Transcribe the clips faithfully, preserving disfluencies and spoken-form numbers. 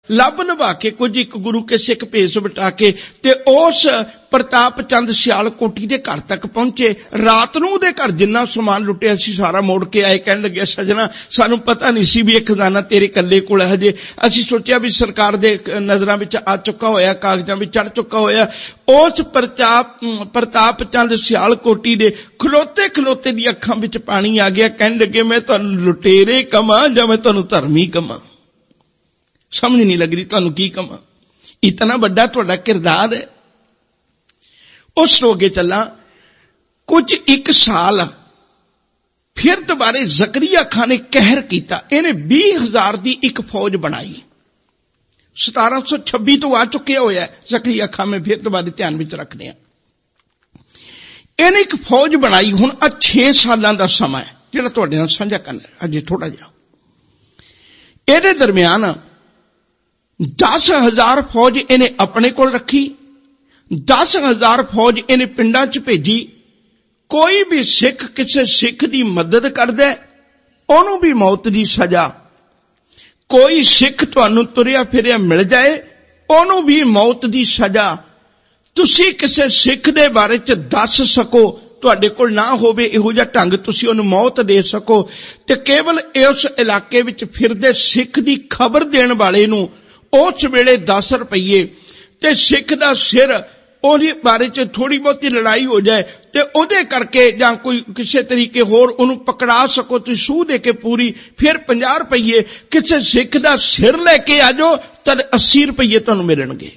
ਲੱਭ ਲਵਾ ਕੇ ਕੁਝ ਇੱਕ ਗੁਰੂ ਕੇ ਸਿੱਖ ਭੇਸ ਵਟਾ ਕੇ ਤੇ ਉਸ ਪ੍ਰਤਾਪ ਚੰਦ ਸਿਆਲਕੋਟੀ ਦੇ ਘਰ ਤੱਕ ਪਹੁੰਚੇ। ਰਾਤ ਨੂੰ ਉਹਦੇ ਘਰ ਜਿੰਨਾ ਸਮਾਨ ਲੁੱਟਿਆ ਸੀ ਸਾਰਾ ਮੋੜ ਕੇ ਆਏ। ਕਹਿਣ ਲੱਗੇ, ਸਜਣਾ ਸਾਨੂੰ ਪਤਾ ਨਹੀਂ ਸੀ ਵੀ ਇਹ ਖਜ਼ਾਨਾ ਤੇਰੇ ਇਕੱਲੇ ਕੋਲ ਹੈ। ਹਜੇ ਅਸੀਂ ਸੋਚਿਆ ਵੀ ਸਰਕਾਰ ਦੇ ਨਜ਼ਰਾਂ ਵਿੱਚ ਆ ਚੁੱਕਾ ਹੋਇਆ, ਕਾਗਜ਼ਾਂ ਵਿੱਚ ਚੜ ਚੁੱਕਾ ਹੋਇਆ। ਉਸ ਪ੍ਰਤਾਪ ਪ੍ਰਤਾਪ ਚੰਦ ਸਿਆਲਕੋਟੀ ਦੇ ਖਲੋਤੇ ਖਲੋਤੇ ਦੀ ਅੱਖਾਂ ਵਿੱਚ ਪਾਣੀ ਆ ਗਿਆ। ਕਹਿਣ ਲੱਗੇ, ਮੈਂ ਤੁਹਾਨੂੰ ਲੁਟੇਰੇ ਕਮਾਂ ਜਾਂ ਮੈਂ ਤੁਹਾਨੂੰ ਧਰਮੀ ਕਮਾਂ, ਸਮਝ ਨਹੀਂ ਲੱਗ ਰਹੀ ਤੁਹਾਨੂੰ ਕੀ ਕਮਾਂ। ਇਤਨਾ ਵੱਡਾ ਤੁਹਾਡਾ ਕਿਰਦਾਰ ਹੈ। ਉਸ ਤੋਂ ਅੱਗੇ ਚੱਲਾਂ। ਕੁਝ ਇੱਕ ਸਾਲ ਫਿਰ ਦੁਬਾਰੇ ਜ਼ਕਰੀਆ ਖਾਨ ਨੇ ਕਹਿਰ ਕੀਤਾ। ਇਹਨੇ ਵੀਹ ਹਜ਼ਾਰ ਦੀ ਇੱਕ ਫੌਜ ਬਣਾਈ। ਸਤਾਰਾਂ ਸੌ ਛੱਬੀ ਤੋਂ ਆ ਚੁੱਕਿਆ ਹੋਇਆ ਜ਼ਕਰੀਆ ਖਾਨ। ਮੈਂ ਫਿਰ ਦੁਬਾਰੇ ਧਿਆਨ ਵਿੱਚ ਰੱਖਦੇ ਹਾਂ। ਇਹਨੇ ਇੱਕ ਫੌਜ ਬਣਾਈ। ਹੁਣ ਆ ਛੇ ਸਾਲਾਂ ਦਾ ਸਮਾਂ ਹੈ ਜਿਹੜਾ ਤੁਹਾਡੇ ਨਾਲ ਸਾਂਝਾ ਕਰਨਾ ਅਜੇ ਥੋੜਾ ਜਿਹਾ। ਇਹਦੇ ਦਰਮਿਆਨ ਦਸ ਹਜ਼ਾਰ ਫੌਜ ਇਹਨੇ ਆਪਣੇ ਕੋਲ ਰੱਖੀ। ਦਸ ਹਜ਼ਾਰ ਫੌਜ ਇਹਨੇ ਪਿੰਡਾਂ 'ਚ ਭੇਜੀ। ਕੋਈ ਵੀ ਸਿੱਖ ਕਿਸੇ ਸਿੱਖ ਦੀ ਮਦਦ ਕਰਦਾ ਉਹਨੂੰ ਵੀ ਮੌਤ ਦੀ ਸਜ਼ਾ। ਕੋਈ ਸਿੱਖ ਤੁਹਾਨੂੰ ਤੁਰਿਆ ਫਿਰਿਆ ਮਿਲ ਜਾਏ ਉਹਨੂੰ ਵੀ ਮੌਤ ਦੀ ਸਜ਼ਾ। ਤੁਸੀਂ ਕਿਸੇ ਸਿੱਖ ਦੇ ਬਾਰੇ 'ਚ ਦੱਸ ਸਕੋ, ਤੁਹਾਡੇ ਕੋਲ ਨਾ ਹੋਵੇ ਇਹੋ ਜਿਹਾ ਢੰਗ ਤੁਸੀਂ ਉਹਨੂੰ ਮੌਤ ਦੇ ਸਕੋ, ਤੇ ਕੇਵਲ ਉਸ ਇਲਾਕੇ ਵਿੱਚ ਫਿਰਦੇ ਸਿੱਖ ਦੀ ਖਬਰ ਦੇਣ ਵਾਲੇ ਨੂੰ ਉਸ ਵੇਲੇ ਦਸ ਰੁਪਈਏ, ਤੇ ਸਿੱਖ ਦਾ ਸਿਰ ਉਹਦੇ ਬਾਰੇ 'ਚ ਥੋੜੀ ਬਹੁਤੀ ਲੜਾਈ ਹੋ ਜਾਏ ਤੇ ਉਹਦੇ ਕਰਕੇ ਜਾਂ ਕੋਈ ਕਿਸੇ ਤਰੀਕੇ ਹੋਰ ਉਹਨੂੰ ਪਕੜਾ ਸਕੋ ਤੁਸੀਂ ਸੂਹ ਦੇ ਕੇ ਪੂਰੀ, ਫਿਰ ਪੰਜਾਹ ਰੁਪਈਏ। ਕਿਸੇ ਸਿੱਖ ਦਾ ਸਿਰ ਲੈ ਕੇ ਆ ਜਾਓ ਤਾਂ ਅੱਸੀ ਰੁਪਈਏ ਤੁਹਾਨੂੰ ਮਿਲਣਗੇ।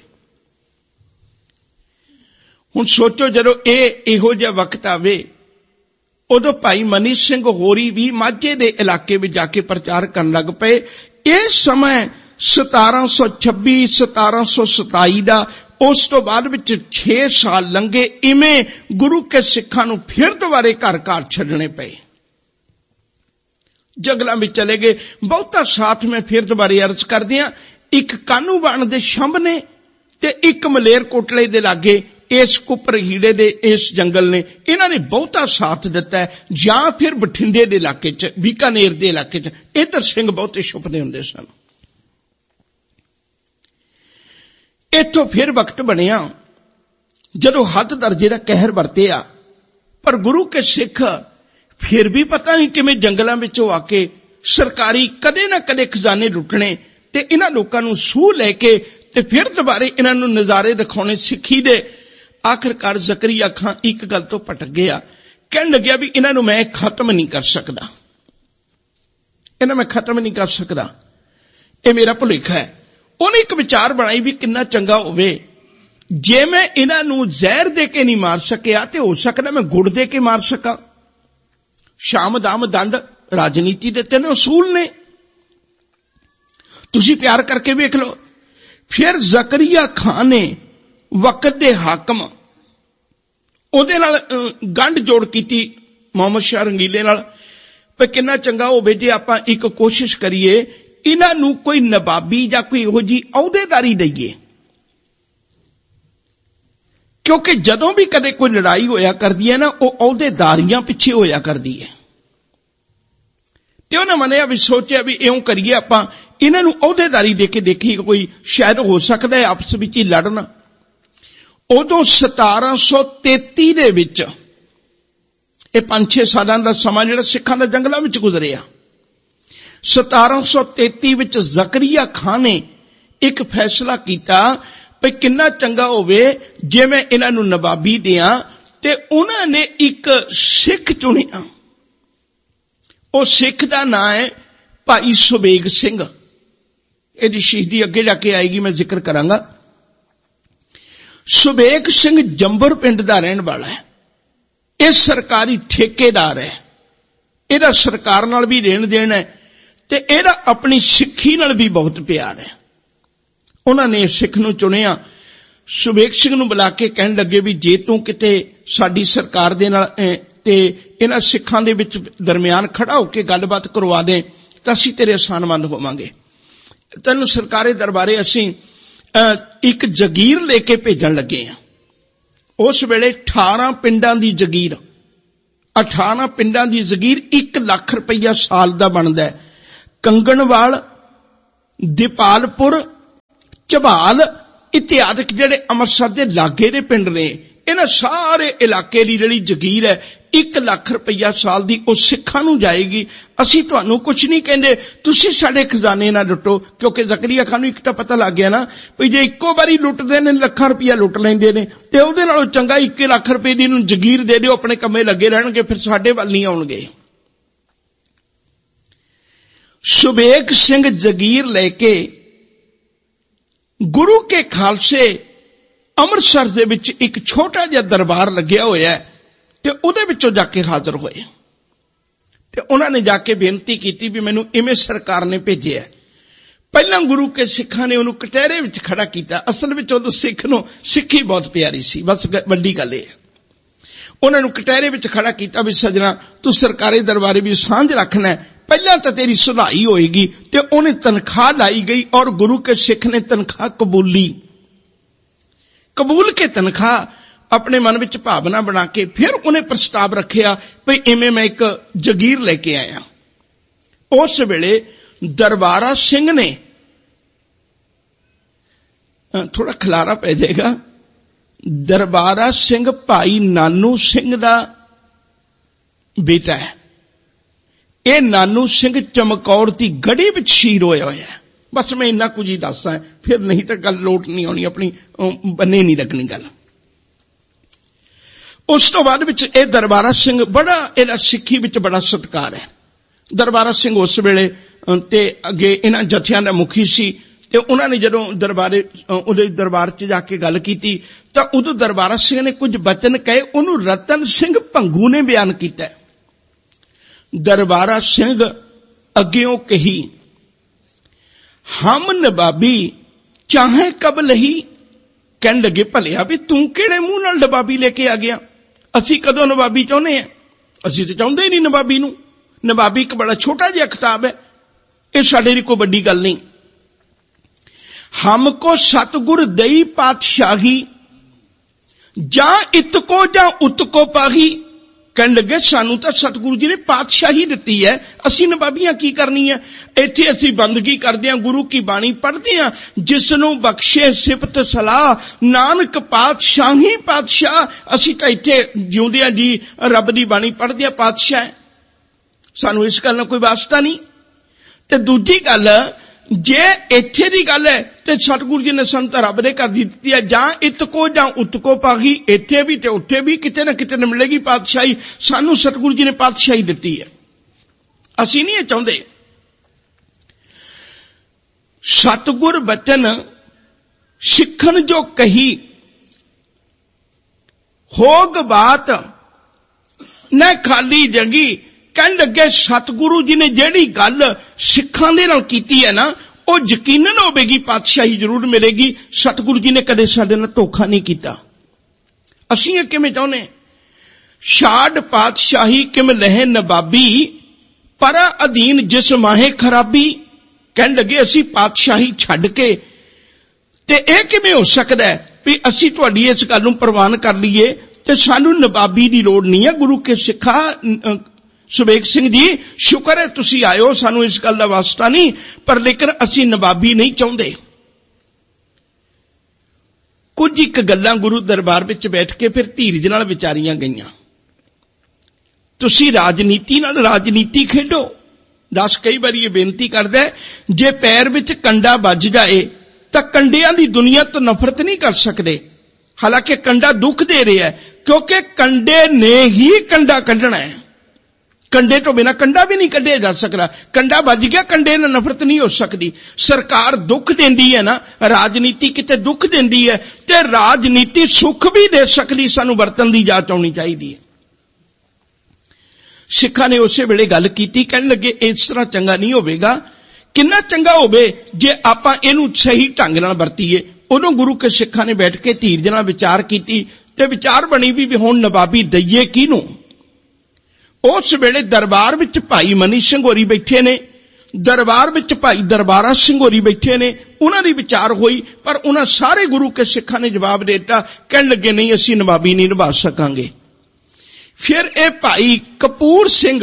ਹੁਣ ਸੋਚੋ, ਜਦੋਂ ਇਹ ਇਹੋ ਜਿਹਾ ਵਕਤ ਆਵੇ ਉਦੋਂ ਭਾਈ ਮਨੀ ਸਿੰਘ ਹੋਰੀ ਵੀ ਮਾਝੇ ਦੇ ਇਲਾਕੇ ਵਿੱਚ ਜਾ ਕੇ ਪ੍ਰਚਾਰ ਕਰਨ ਲੱਗ ਪਏ। ਇਸ ਸਮੇਂ ਸਤਾਰਾਂ ਸੌ ਛੱਬੀ ਸਤਾਰਾਂ ਸੌ ਸਤਾਈ ਦਾ, ਉਸ ਤੋਂ ਬਾਅਦ ਵਿੱਚ ਛੇ ਸਾਲ ਲੰਘੇ। ਇਵੇਂ ਗੁਰੂ ਕੇ ਸਿੱਖਾਂ ਨੂੰ ਫਿਰ ਦੁਬਾਰੇ ਘਰ ਘਰ ਛੱਡਣੇ ਪਏ, ਜੰਗਲਾਂ ਵਿੱਚ ਚਲੇ ਗਏ। ਬਹੁਤਾ ਸਾਥ ਮੈਂ ਫਿਰ ਦੁਬਾਰੇ ਅਰਜ਼ ਕਰਦਿਆਂ, ਇੱਕ ਕਾਨੂੰਵਾਨ ਦੇ ਛੰਭ ਨੇ ਤੇ ਇੱਕ ਮਲੇਰ ਕੋਟਲੇ ਦੇ ਲਾਗੇ ਇਸ ਕੁੱਪਰ ਹੀੜੇ ਦੇ ਇਸ ਜੰਗਲ ਨੇ, ਇਹਨਾਂ ਨੇ ਬਹੁਤਾ ਸਾਥ ਦਿੱਤਾ। ਜਾਂ ਫਿਰ ਬਠਿੰਡੇ ਦੇ ਇਲਾਕੇ 'ਚ, ਬੀਕਾਨੇਰ ਦੇ ਇਲਾਕੇ 'ਚ ਇੱਧਰ ਸਿੰਘ ਬਹੁਤੇ ਛੁਪਦੇ ਹੁੰਦੇ ਸਨ। ਇੱਥੋਂ ਫਿਰ ਵਕਤ ਬਣਿਆ ਜਦੋਂ ਹੱਦ ਦਰਜੇ ਦਾ ਕਹਿਰ ਵਰਤਿਆ, ਪਰ ਗੁਰੂ ਕੇ ਸਿੱਖ ਫਿਰ ਵੀ ਪਤਾ ਨਹੀਂ ਕਿਵੇਂ ਜੰਗਲਾਂ ਵਿੱਚੋਂ ਆ ਕੇ ਸਰਕਾਰੀ ਕਦੇ ਨਾ ਕਦੇ ਖਜ਼ਾਨੇ ਲੁੱਟਣੇ ਤੇ ਇਹਨਾਂ ਲੋਕਾਂ ਨੂੰ ਸੂਹ ਲੈ ਕੇ ਤੇ ਫਿਰ ਦੁਬਾਰੇ ਇਹਨਾਂ ਨੂੰ ਨਜ਼ਾਰੇ ਦਿਖਾਉਣੇ ਸਿੱਖੀ ਦੇ। ਆਖਿਰਕਾਰ ਜ਼ਕਰੀਆ ਖਾਨ ਇੱਕ ਗੱਲ ਤੋਂ ਭਟਕ ਗਿਆ। ਕਹਿਣ ਲੱਗਿਆ ਵੀ ਇਹਨਾਂ ਨੂੰ ਮੈਂ ਖਤਮ ਨਹੀਂ ਕਰ ਸਕਦਾ, ਇਹਨਾਂ ਮੈਂ ਖਤਮ ਨਹੀਂ ਕਰ ਸਕਦਾ, ਇਹ ਮੇਰਾ ਭੁਲੇਖਾ ਹੈ। ਉਹਨੇ ਇੱਕ ਵਿਚਾਰ ਬਣਾਈ ਵੀ ਕਿੰਨਾ ਚੰਗਾ ਹੋਵੇ ਜੇ ਮੈਂ ਇਹਨਾਂ ਨੂੰ ਜ਼ਹਿਰ ਦੇ ਕੇ ਨਹੀਂ ਮਾਰ ਸਕਿਆ ਤੇ ਹੋ ਸਕਦਾ ਮੈਂ ਗੁੜ ਦੇ ਕੇ ਮਾਰ ਸਕਾਂ। ਸ਼ਾਮ ਦਾਮ ਦੰਡ ਰਾਜਨੀਤੀ ਦੇ ਤਿੰਨ ਅਸੂਲ ਨੇ, ਤੁਸੀਂ ਪਿਆਰ ਕਰਕੇ ਵੇਖ ਲਓ। ਫਿਰ ਜ਼ਕਰੀਆ ਖਾਨ ਨੇ ਵਕਤ ਦੇ ਹਾਕਮ ਉਹਦੇ ਨਾਲ ਗੰਢ ਜੋੜ ਕੀਤੀ ਮੁਹੰਮਦ ਸ਼ਾਹ ਰੰਗੀਲੇ ਨਾਲ, ਪਰ ਕਿੰਨਾ ਚੰਗਾ ਹੋਵੇ ਜੇ ਆਪਾਂ ਇੱਕ ਕੋਸ਼ਿਸ਼ ਕਰੀਏ ਇਹਨਾਂ ਨੂੰ ਕੋਈ ਨਵਾਬੀ ਜਾਂ ਕੋਈ ਇਹੋ ਜਿਹੀ ਅਹੁਦੇਦਾਰੀ ਦਈਏ, ਕਿਉਂਕਿ ਜਦੋਂ ਵੀ ਕਦੇ ਕੋਈ ਲੜਾਈ ਹੋਇਆ ਕਰਦੀ ਹੈ ਨਾ ਉਹ ਅਹੁਦੇਦਾਰੀਆਂ ਪਿੱਛੇ ਹੋਇਆ ਕਰਦੀ ਹੈ। ਤੇ ਉਹਨੇ ਮੰਨਿਆ ਵੀ ਸੋਚਿਆ ਵੀ ਇਉਂ ਕਰੀਏ ਆਪਾਂ ਇਹਨਾਂ ਨੂੰ ਅਹੁਦੇਦਾਰੀ ਦੇ ਕੇ ਦੇਖੀਏ, ਕੋਈ ਸ਼ਾਇਦ ਹੋ ਸਕਦਾ ਹੈ ਆਪਸ ਵਿੱਚ ਹੀ ਲੜਨ। ਉਦੋਂ ਸਤਾਰਾਂ ਸੌ ਤੇਤੀ ਦੇ ਵਿੱਚ, ਇਹ ਪੰਜ ਛੇ ਸਾਲਾਂ ਦਾ ਸਮਾਂ ਜਿਹੜਾ ਸਿੱਖਾਂ ਦਾ ਜੰਗਲਾਂ ਵਿੱਚ ਗੁਜ਼ਰਿਆ, ਸਤਾਰਾਂ ਸੌ ਤੇਤੀ ਵਿੱਚ ਜ਼ਕਰੀਆ ਖਾਨ ਨੇ ਇੱਕ ਫੈਸਲਾ ਕੀਤਾ ਵੀ ਕਿੰਨਾ ਚੰਗਾ ਹੋਵੇ ਜੇ ਮੈਂ ਇਹਨਾਂ ਨੂੰ ਨਵਾਬੀ ਦਿਆਂ, ਤੇ ਉਹਨਾਂ ਨੇ ਇੱਕ ਸਿੱਖ ਚੁਣਿਆ। ਉਹ ਸਿੱਖ ਦਾ ਨਾਂ ਹੈ ਭਾਈ ਸੁਬੇਗ ਸਿੰਘ। ਇਹਦੀ ਸ਼ਹੀਦੀ ਅੱਗੇ ਜਾ ਕੇ ਆਏਗੀ, ਮੈਂ ਜ਼ਿਕਰ ਕਰਾਂਗਾ। ਸੁਬੇਗ ਸਿੰਘ ਜੰਬਰ ਪਿੰਡ ਦਾ ਰਹਿਣ ਵਾਲਾ ਹੈ। ਇਹ ਸਰਕਾਰੀ ਠੇਕੇਦਾਰ ਹੈ, ਇਹਦਾ ਸਰਕਾਰ ਨਾਲ ਵੀ ਲੈਣ ਦੇਣ ਹੈ ਤੇ ਇਹਦਾ ਆਪਣੀ ਸਿੱਖੀ ਨਾਲ ਵੀ ਬਹੁਤ ਪਿਆਰ ਹੈ। ਉਹਨਾਂ ਨੇ ਸਿੱਖ ਨੂੰ ਚੁਣਿਆ। ਸੁਬੇਗ ਸਿੰਘ ਨੂੰ ਬੁਲਾ ਕੇ ਕਹਿਣ ਲੱਗੇ ਵੀ ਜੇ ਤੂੰ ਕਿਤੇ ਸਾਡੀ ਸਰਕਾਰ ਦੇ ਨਾਲ ਤੇ ਇਹਨਾਂ ਸਿੱਖਾਂ ਦੇ ਵਿੱਚ ਦਰਮਿਆਨ ਖੜਾ ਹੋ ਕੇ ਗੱਲਬਾਤ ਕਰਵਾ ਦੇ ਤਾਂ ਅਸੀਂ ਤੇਰੇ ਆਸਾਨਮੰਦ ਹੋਵਾਂਗੇ। ਤੈਨੂੰ ਸਰਕਾਰੀ ਦਰਬਾਰੇ ਅਸੀਂ ਇੱਕ ਜਗੀਰ ਲੈ ਕੇ ਭੇਜਣ ਲੱਗੇ ਹਾਂ। ਉਸ ਵੇਲੇ ਅਠਾਰਾਂ ਪਿੰਡਾਂ ਦੀ ਜਗੀਰ, ਅਠਾਰਾਂ ਪਿੰਡਾਂ ਦੀ ਜਗੀਰ ਇੱਕ ਲੱਖ ਰੁਪਈਆ ਸਾਲ ਦਾ ਬਣਦਾ ਹੈ। ਕੰਗਣਵਾਲ, ਦੀਪਾਲਪੁਰ, ਝਬਾਲ ਇਤਿਆਦਿਕ ਜਿਹੜੇ ਅੰਮ੍ਰਿਤਸਰ ਦੇ ਲਾਗੇ ਦੇ ਪਿੰਡ ਨੇ, ਇਹਨਾਂ ਸਾਰੇ ਇਲਾਕੇ ਦੀ ਜਿਹੜੀ ਜਗੀਰ ਹੈ ਇੱਕ ਲੱਖ ਰੁਪਈਆ ਸਾਲ ਦੀ ਉਹ ਸਿੱਖਾਂ ਨੂੰ ਜਾਏਗੀ। ਅਸੀਂ ਤੁਹਾਨੂੰ ਕੁਝ ਨਹੀਂ ਕਹਿੰਦੇ, ਤੁਸੀਂ ਸਾਡੇ ਖਜ਼ਾਨੇ ਨਾ ਲੁੱਟੋ, ਕਿਉਂਕਿ ਜ਼ਕਰੀਆ ਖਾਨ ਨੂੰ ਇੱਕ ਤਾਂ ਪਤਾ ਲੱਗ ਗਿਆ ਨਾ ਵੀ ਜੇ ਇੱਕੋ ਵਾਰੀ ਲੁੱਟਦੇ ਨੇ ਲੱਖਾਂ ਰੁਪਈਆ ਲੁੱਟ ਲੈਂਦੇ ਨੇ, ਤੇ ਉਹਦੇ ਨਾਲੋਂ ਚੰਗਾ ਇੱਕ ਲੱਖ ਰੁਪਏ ਦੀ ਨੂੰ ਜਗੀਰ ਦੇ ਦਿਓ, ਆਪਣੇ ਕੰਮੇ ਲੱਗੇ ਰਹਿਣਗੇ, ਫਿਰ ਸਾਡੇ ਵੱਲ ਨਹੀਂ ਆਉਣਗੇ। ਸੁਬੇਗ ਸਿੰਘ ਜਗੀਰ ਲੈ ਕੇ ਗੁਰੂ ਕੇ ਖਾਲਸੇ ਅੰਮ੍ਰਿਤਸਰ ਦੇ ਵਿੱਚ ਇੱਕ ਛੋਟਾ ਜਿਹਾ ਦਰਬਾਰ ਲੱਗਿਆ ਹੋਇਆ ਤੇ ਉਹਦੇ ਵਿੱਚੋਂ ਜਾ ਕੇ ਹਾਜ਼ਰ ਹੋਏ ਤੇ ਉਹਨਾਂ ਨੇ ਜਾ ਕੇ ਬੇਨਤੀ ਕੀਤੀ ਵੀ ਮੈਨੂੰ ਇਵੇਂ ਸਰਕਾਰ ਨੇ ਭੇਜਿਆ। ਪਹਿਲਾਂ ਗੁਰੂ ਕੇ ਸਿੱਖਾਂ ਨੇ ਉਹਨੂੰ ਕਟਹਿਰੇ ਵਿੱਚ ਖੜਾ ਕੀਤਾ। ਅਸਲ ਵਿੱਚ ਉਦੋਂ ਸਿੱਖ ਨੂੰ ਸਿੱਖੀ ਬਹੁਤ ਪਿਆਰੀ ਸੀ, ਬਸ ਵੱਡੀ ਗੱਲ ਇਹ ਹੈ। ਉਹਨਾਂ ਨੂੰ ਕਟਹਿਰੇ ਵਿੱਚ ਖੜਾ ਕੀਤਾ ਵੀ ਸੱਜਣਾ ਤੂੰ ਸਰਕਾਰੀ ਦਰਬਾਰੇ ਵੀ ਸਾਂਝ ਰੱਖਣਾ, ਪਹਿਲਾਂ ਤਾਂ ਤੇਰੀ ਸੁਧਾਈ ਹੋਏਗੀ। ਤੇ ਉਹਨੇ ਤਨਖਾਹ ਲਾਈ ਗਈ ਔਰ ਗੁਰੂ ਕੇ ਸਿੱਖ ਨੇ ਤਨਖਾਹ ਕਬੂਲੀ। ਕਬੂਲ ਕੇ ਤਨਖਾਹ ਆਪਣੇ ਮਨ ਵਿੱਚ ਭਾਵਨਾ ਬਣਾ ਕੇ ਫਿਰ ਉਹਨੇ ਪ੍ਰਸਤਾਵ ਰੱਖਿਆ ਵੀ ਇਵੇਂ ਮੈਂ ਇੱਕ ਜਗੀਰ ਲੈ ਕੇ ਆਇਆ। ਉਸ ਵੇਲੇ ਦਰਬਾਰਾ ਸਿੰਘ ਨੇ, ਥੋੜਾ ਖਿਲਾਰਾ ਪੈ ਜਾਏਗਾ, ਦਰਬਾਰਾ ਸਿੰਘ ਭਾਈ ਨਾਨੂ ਸਿੰਘ ਦਾ ਬੇਟਾ ਹੈ। ਇਹ ਨਾਨੂ ਸਿੰਘ ਚਮਕੌਰ ਦੀ ਗੜੀ ਵਿੱਚ ਸ਼ਹੀਦ ਹੋਇਆ ਹੋਇਆ ਹੈ। ਬਸ ਮੈਂ ਇੰਨਾ ਕੁਝ ਹੀ ਦੱਸਾਂ, ਫਿਰ ਨਹੀਂ ਤਾਂ ਗੱਲ ਲੋਟ ਨਹੀਂ ਆਉਣੀ, ਆਪਣੀ ਬੰਨੇ ਨਹੀਂ ਲੱਗਣੀ ਗੱਲ। ਉਸ ਤੋਂ ਬਾਅਦ ਵਿੱਚ ਇਹ ਦਰਬਾਰਾ ਸਿੰਘ ਬੜਾ, ਇਹਦਾ ਸਿੱਖੀ ਵਿੱਚ ਬੜਾ ਸਤਿਕਾਰ ਹੈ। ਦਰਬਾਰਾ ਸਿੰਘ ਉਸ ਵੇਲੇ ਤੇ ਅੱਗੇ ਇਹਨਾਂ ਜਥਿਆਂ ਦਾ ਮੁਖੀ ਸੀ ਤੇ ਉਹਨਾਂ ਨੇ ਜਦੋਂ ਦਰਬਾਰੇ ਉਹਦੇ ਦਰਬਾਰ 'ਚ ਜਾ ਕੇ ਗੱਲ ਕੀਤੀ ਤਾਂ ਉਦੋਂ ਦਰਬਾਰਾ ਸਿੰਘ ਨੇ ਕੁਝ ਬਚਨ ਕਹੇ, ਉਹਨੂੰ ਰਤਨ ਸਿੰਘ ਭੰਗੂ ਨੇ ਬਿਆਨ ਕੀਤਾ। ਦਰਬਾਰਾ ਸਿੰਘ ਅੱਗਿਓਂ ਕਹੀ, ਹਮ ਨਵਾਬੀ ਚਾਹੇ ਕਬ ਲਹੀ। ਕਹਿਣ ਲੱਗੇ ਭਲਿਆ ਵੀ ਤੂੰ ਕਿਹੜੇ ਮੂੰਹ ਨਾਲ ਨਵਾਬੀ ਲੈ ਕੇ ਆ ਗਿਆ, ਅਸੀਂ ਕਦੋਂ ਨਵਾਬੀ ਚਾਹੁੰਦੇ ਆ, ਅਸੀਂ ਤਾਂ ਚਾਹੁੰਦੇ ਹੀ ਨਹੀਂ ਨਵਾਬੀ ਨੂੰ। ਨਵਾਬੀ ਇੱਕ ਬੜਾ ਛੋਟਾ ਜਿਹਾ ਖਿਤਾਬ ਹੈ, ਇਹ ਸਾਡੇ ਲਈ ਕੋਈ ਵੱਡੀ ਗੱਲ ਨਹੀਂ। ਹਮਕੋ ਸਤਿਗੁਰ ਦਈ ਪਾਤਸ਼ਾਹੀ ਜਾਂ ਇਤਕੋ ਜਾਂ ਉਤਕੋ ਪਾਹੀ। ਕਹਿਣ ਲੱਗੇ ਸਾਨੂੰ ਤਾਂ ਸਤਿਗੁਰੂ ਜੀ ਨੇ ਪਾਤਸ਼ਾਹੀ ਦਿੱਤੀ ਹੈ, ਅਸੀਂ ਨਵਾਬੀਆਂ ਕੀ ਕਰਨੀ ਹੈ। ਇੱਥੇ ਅਸੀਂ ਬੰਦਗੀ ਕਰਦੇ ਹਾਂ, ਗੁਰੂ ਕੀ ਬਾਣੀ ਪੜ੍ਹਦੇ ਹਾਂ, ਜਿਸ ਨੂੰ ਬਖਸ਼ੇ ਸਿਫਤ ਸਲਾਹ ਨਾਨਕ ਪਾਤਸ਼ਾਹੀ ਪਾਤਸ਼ਾਹ। ਅਸੀਂ ਤਾਂ ਇੱਥੇ ਜਿਉਂਦਿਆਂ ਜੀ ਰੱਬ ਦੀ ਬਾਣੀ ਪੜ੍ਹਦੇ ਹਾਂ, ਪਾਤਸ਼ਾਹ ਹੈ, ਸਾਨੂੰ ਇਸ ਗੱਲ ਨਾਲ ਕੋਈ ਵਾਸਤਾ ਨਹੀਂ। ਤੇ ਦੂਜੀ ਗੱਲ, ਜੇ ਇੱਥੇ ਦੀ ਗੱਲ ਹੈ ਤੇ ਸਤਿਗੁਰੂ ਜੀ ਨੇ ਸਾਨੂੰ ਤਾਂ ਰੱਬ ਦੇ ਘਰ ਦੀ ਦਿੱਤੀ ਹੈ, ਜਾਂ ਇਤਕੋ ਜਾਂ ਉਤਕੋ ਪਾਗੀ, ਇੱਥੇ ਵੀ ਤੇ ਉੱਥੇ ਵੀ ਕਿਤੇ ਨਾ ਕਿਤੇ ਮਿਲੇਗੀ ਪਾਤਸ਼ਾਹੀ। ਸਾਨੂੰ ਸਤਿਗੁਰੂ ਜੀ ਨੇ ਪਾਤਸ਼ਾਹੀ ਦਿੱਤੀ ਹੈ, ਅਸੀਂ ਨਹੀਂ ਇਹ ਚਾਹੁੰਦੇ। ਸਤਿਗੁਰ ਬਚਨ ਸਿੱਖਣ ਜੋ ਕਹੀ, ਹੋਗ ਬਾਤ ਨਾ ਖਾਲੀ ਜਗੀ। ਕਹਿਣ ਲੱਗੇ ਸਤਿਗੁਰੂ ਜੀ ਨੇ ਜਿਹੜੀ ਗੱਲ ਸਿੱਖਾਂ ਦੇ ਨਾਲ ਕੀਤੀ ਹੈ ਨਾ, ਉਹ ਯਕੀਨਨ ਹੋਵੇਗੀ ਪਾਤਸ਼ਾਹੀ ਜ਼ਰੂਰ ਮਿਲੇਗੀ। ਸਤਿਗੁਰੂ ਜੀ ਨੇ ਕਦੇ ਸਾਡੇ ਨਾਲ ਧੋਖਾ ਨਹੀਂ ਕੀਤਾ। ਅਸੀਂ ਇਹ ਕਿਵੇਂ ਚਾਹੁੰਦੇ, ਛਾੜ ਪਾਤਸ਼ਾਹੀ ਕਿਮ ਲਹਿ ਨਵਾਬੀ ਪਰ ਅਧੀਨ ਜਿਸ ਮਾਹੇ ਖਰਾਬੀ। ਕਹਿਣ ਲੱਗੇ ਅਸੀਂ ਪਾਤਸ਼ਾਹੀ ਛੱਡ ਕੇ, ਤੇ ਇਹ ਕਿਵੇਂ ਹੋ ਸਕਦਾ ਹੈ ਵੀ ਅਸੀਂ ਤੁਹਾਡੀ ਇਸ ਗੱਲ ਨੂੰ ਪ੍ਰਵਾਨ ਕਰ ਲਈਏ ਤੇ ਸਾਨੂੰ ਨਵਾਬੀ ਦੀ ਲੋੜ ਨਹੀਂ ਹੈ। ਗੁਰੂ ਕੇ ਸਿੱਖਾਂ ਸੁਬੇਗ ਸਿੰਘ ਜੀ, ਸ਼ੁਕਰ ਹੈ ਤੁਸੀਂ ਆਇਓ, ਸਾਨੂੰ ਇਸ ਗੱਲ ਦਾ ਵਾਸਤਾ ਨਹੀਂ, ਪਰ ਲੇਕਿਨ ਅਸੀਂ ਨਵਾਬੀ ਨਹੀਂ ਚਾਹੁੰਦੇ। ਕੁਝ ਇੱਕ ਗੱਲਾਂ ਗੁਰੂ ਦਰਬਾਰ ਵਿੱਚ ਬੈਠ ਕੇ ਫਿਰ ਧੀਰਜ ਨਾਲ ਵਿਚਾਰੀਆਂ ਗਈਆਂ। ਤੁਸੀਂ ਰਾਜਨੀਤੀ ਨਾਲ ਰਾਜਨੀਤੀ ਖੇਡੋ। ਦਸ ਕਈ ਵਾਰੀ ਇਹ ਬੇਨਤੀ ਕਰਦਾ, ਜੇ ਪੈਰ ਵਿੱਚ ਕੰਡਾ ਵੱਜ ਜਾਏ ਤਾਂ ਕੰਡਿਆਂ ਦੀ ਦੁਨੀਆ ਤੋਂ ਨਫ਼ਰਤ ਨਹੀਂ ਕਰ ਸਕਦੇ। ਹਾਲਾਂਕਿ ਕੰਡਾ ਦੁੱਖ ਦੇ ਰਿਹਾ ਹੈ, ਕਿਉਂਕਿ ਕੰਡੇ ਨੇ ਹੀ ਕੰਡਾ ਕੱਢਣਾ ਹੈ, ਕੰਡੇ ਤੋਂ ਬਿਨਾਂ ਕੰਡਾ ਵੀ ਨਹੀਂ ਕੱਢਿਆ ਜਾ ਸਕਦਾ। ਕੰਡਾ ਵੱਜ ਗਿਆ, ਕੰਡੇ ਨਾਲ ਨਫ਼ਰਤ ਨਹੀਂ ਹੋ ਸਕਦੀ। ਸਰਕਾਰ ਦੁੱਖ ਦਿੰਦੀ ਹੈ ਨਾ, ਰਾਜਨੀਤੀ ਕਿਤੇ ਦੁੱਖ ਦਿੰਦੀ ਹੈ, ਤੇ ਰਾਜਨੀਤੀ ਸੁੱਖ ਵੀ ਦੇ ਸਕਦੀ, ਸਾਨੂੰ ਵਰਤਨ ਦੀ ਜਾਚ ਆਉਣੀ ਚਾਹੀਦੀ ਹੈ। ਸਿੱਖਾਂ ਨੇ ਉਸੇ ਵੇਲੇ ਗੱਲ ਕੀਤੀ, ਕਹਿਣ ਲੱਗੇ ਇਸ ਤਰ੍ਹਾਂ ਚੰਗਾ ਨਹੀਂ ਹੋਵੇਗਾ। ਕਿੰਨਾ ਚੰਗਾ ਹੋਵੇ ਜੇ ਆਪਾਂ ਇਹਨੂੰ ਸਹੀ ਢੰਗ ਨਾਲ ਵਰਤੀਏ। ਉਦੋਂ ਗੁਰੂ ਕੇ ਸਿੱਖਾਂ ਨੇ ਬੈਠ ਕੇ ਧੀਰਜ ਨਾਲ ਵਿਚਾਰ ਕੀਤੀ ਤੇ ਵਿਚਾਰ ਬਣੀ ਵੀ ਹੁਣ ਨਵਾਬੀ ਦਈਏ ਕਿਹਨੂੰ। ਉਸ ਵੇਲੇ ਦਰਬਾਰ ਵਿੱਚ ਭਾਈ ਮਨੀ ਸਿੰਘ ਹੋਰੀ ਬੈਠੇ ਨੇ, ਦਰਬਾਰ ਵਿੱਚ ਭਾਈ ਦਰਬਾਰਾ ਸਿੰਘ ਹੋਰੀ ਬੈਠੇ ਨੇ। ਉਹਨਾਂ ਦੀ ਵਿਚਾਰ ਹੋਈ, ਪਰ ਉਹਨਾਂ ਸਾਰੇ ਗੁਰੂ ਕੇ ਸਿੱਖਾਂ ਨੇ ਜਵਾਬ ਦੇ ਦਿੱਤਾ। ਕਹਿਣ ਲੱਗੇ ਨਹੀਂ, ਅਸੀਂ ਨਵਾਬੀ ਨਹੀਂ ਨਿਭਾ ਸਕਾਂਗੇ। ਫਿਰ ਇਹ ਭਾਈ ਕਪੂਰ ਸਿੰਘ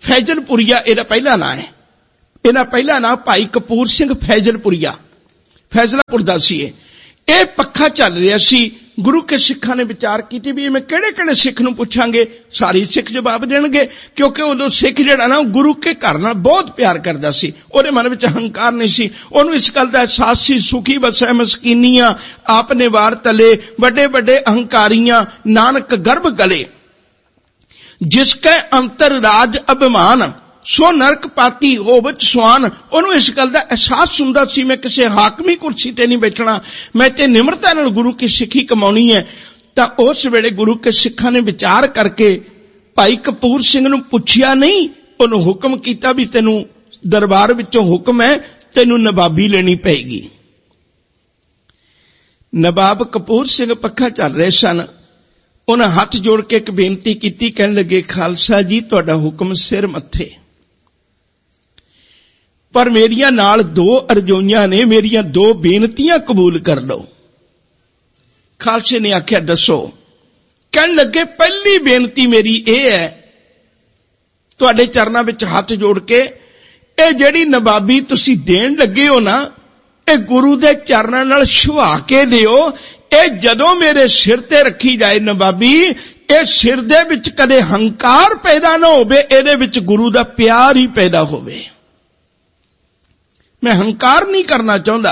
ਫੈਜ਼ਲਪੁਰੀਆ, ਇਹਦਾ ਪਹਿਲਾ ਨਾਂ ਹੈ, ਇਹਦਾ ਪਹਿਲਾ ਨਾਂ ਭਾਈ ਕਪੂਰ ਸਿੰਘ ਫੈਜ਼ਲਪੁਰੀਆ। फैजलापुर दा सी ਇਹ ਪੱਖਾ ਚੱਲ ਰਿਹਾ ਸੀ। ਗੁਰੂ ਕੇ ਸਿੱਖਾਂ ਨੇ ਵਿਚਾਰ ਕੀਤੀ ਵੀ ਮੈਂ ਕਿਹੜੇ ਕਿਹੜੇ ਸਿੱਖ ਨੂੰ ਪੁੱਛਾਂਗੇ, ਸਾਰੇ ਸਿੱਖ ਜਵਾਬ ਦੇਣਗੇ, ਕਿਉਂਕਿ ਉਦੋਂ ਸਿੱਖ ਜਿਹੜਾ ਨਾ ਗੁਰੂ ਕੇ ਘਰ ਨਾਲ ਬਹੁਤ ਪਿਆਰ ਕਰਦਾ ਸੀ, ਉਹਦੇ ਮਨ ਵਿੱਚ ਹੰਕਾਰ ਨਹੀਂ ਸੀ, ਉਹਨੂੰ ਇਸ ਗੱਲ ਦਾ ਅਹਿਸਾਸ ਸੀ ਸੁਖੀ ਵਸੈ ਮਸਕੀਨੀਆਂ ਆਪ ਨੇ ਵਾਰ ਤਲੇ ਵੱਡੇ ਵੱਡੇ ਅਹੰਕਾਰੀਆਂ ਨਾਨਕ ਗਰਭ ਗਲੇ ਜਿਸ ਕੈ ਅੰਤਰ ਰਾਜ ਅਭਿਮਾਨ ਸੋ ਨਰਕ ਪਾਤੀ ਹੋਵਤ ਸੁਆਨ। ਉਹਨੂੰ ਇਸ ਗੱਲ ਦਾ ਅਹਿਸਾਸ ਹੁੰਦਾ ਸੀ ਮੈਂ ਕਿਸੇ ਹਾਕਮੀ ਕੁਰਸੀ ਤੇ ਨਹੀਂ ਬੈਠਣਾ, ਮੈਂ ਤੇ ਨਿਮਰਤਾ ਨਾਲ ਗੁਰੂ ਕੀ ਸਿੱਖੀ ਕਮਾਉਣੀ ਹੈ। ਤਾਂ ਉਸ ਵੇਲੇ ਗੁਰੂ ਕੇ ਸਿੱਖਾਂ ਨੇ ਵਿਚਾਰ ਕਰਕੇ ਭਾਈ ਕਪੂਰ ਸਿੰਘ ਨੂੰ ਪੁੱਛਿਆ ਨਹੀਂ, ਉਹਨੂੰ ਹੁਕਮ ਕੀਤਾ ਵੀ ਤੈਨੂੰ ਦਰਬਾਰ ਵਿੱਚੋਂ ਹੁਕਮ ਹੈ, ਤੈਨੂੰ ਨਵਾਬੀ ਲੈਣੀ ਪਏਗੀ। ਨਵਾਬ ਕਪੂਰ ਸਿੰਘ ਪੱਖਾ ਚੱਲ ਰਹੇ ਸਨ, ਉਹਨਾਂ ਹੱਥ ਜੋੜ ਕੇ ਇੱਕ ਬੇਨਤੀ ਕੀਤੀ, ਕਹਿਣ ਲੱਗੇ ਖਾਲਸਾ ਜੀ ਤੁਹਾਡਾ ਹੁਕਮ ਸਿਰ ਮੱਥੇ, ਪਰ ਮੇਰੀਆਂ ਨਾਲ ਦੋ ਅਰਜ਼ੋਈਆਂ ਨੇ, ਮੇਰੀਆਂ ਦੋ ਬੇਨਤੀਆਂ ਕਬੂਲ ਕਰ ਲਓ। ਖਾਲਸੇ ਨੇ ਆਖਿਆ ਦੱਸੋ। ਕਹਿਣ ਲੱਗੇ ਪਹਿਲੀ ਬੇਨਤੀ ਮੇਰੀ ਇਹ ਹੈ, ਤੁਹਾਡੇ ਚਰਨਾਂ ਵਿੱਚ ਹੱਥ ਜੋੜ ਕੇ ਇਹ ਜਿਹੜੀ ਨਵਾਬੀ ਤੁਸੀਂ ਦੇਣ ਲੱਗੇ ਹੋ ਨਾ, ਇਹ ਗੁਰੂ ਦੇ ਚਰਨਾਂ ਨਾਲ ਛੁਹਾ ਕੇ ਦਿਓ। ਇਹ ਜਦੋਂ ਮੇਰੇ ਸਿਰ ਤੇ ਰੱਖੀ ਜਾਏ ਨਵਾਬੀ, ਇਹ ਸਿਰ ਦੇ ਵਿੱਚ ਕਦੇ ਹੰਕਾਰ ਪੈਦਾ ਨਾ ਹੋਵੇ, ਇਹਦੇ ਵਿੱਚ ਗੁਰੂ ਦਾ ਪਿਆਰ ਹੀ ਪੈਦਾ ਹੋਵੇ। ਮੈਂ ਹੰਕਾਰ ਨਹੀਂ ਕਰਨਾ ਚਾਹੁੰਦਾ।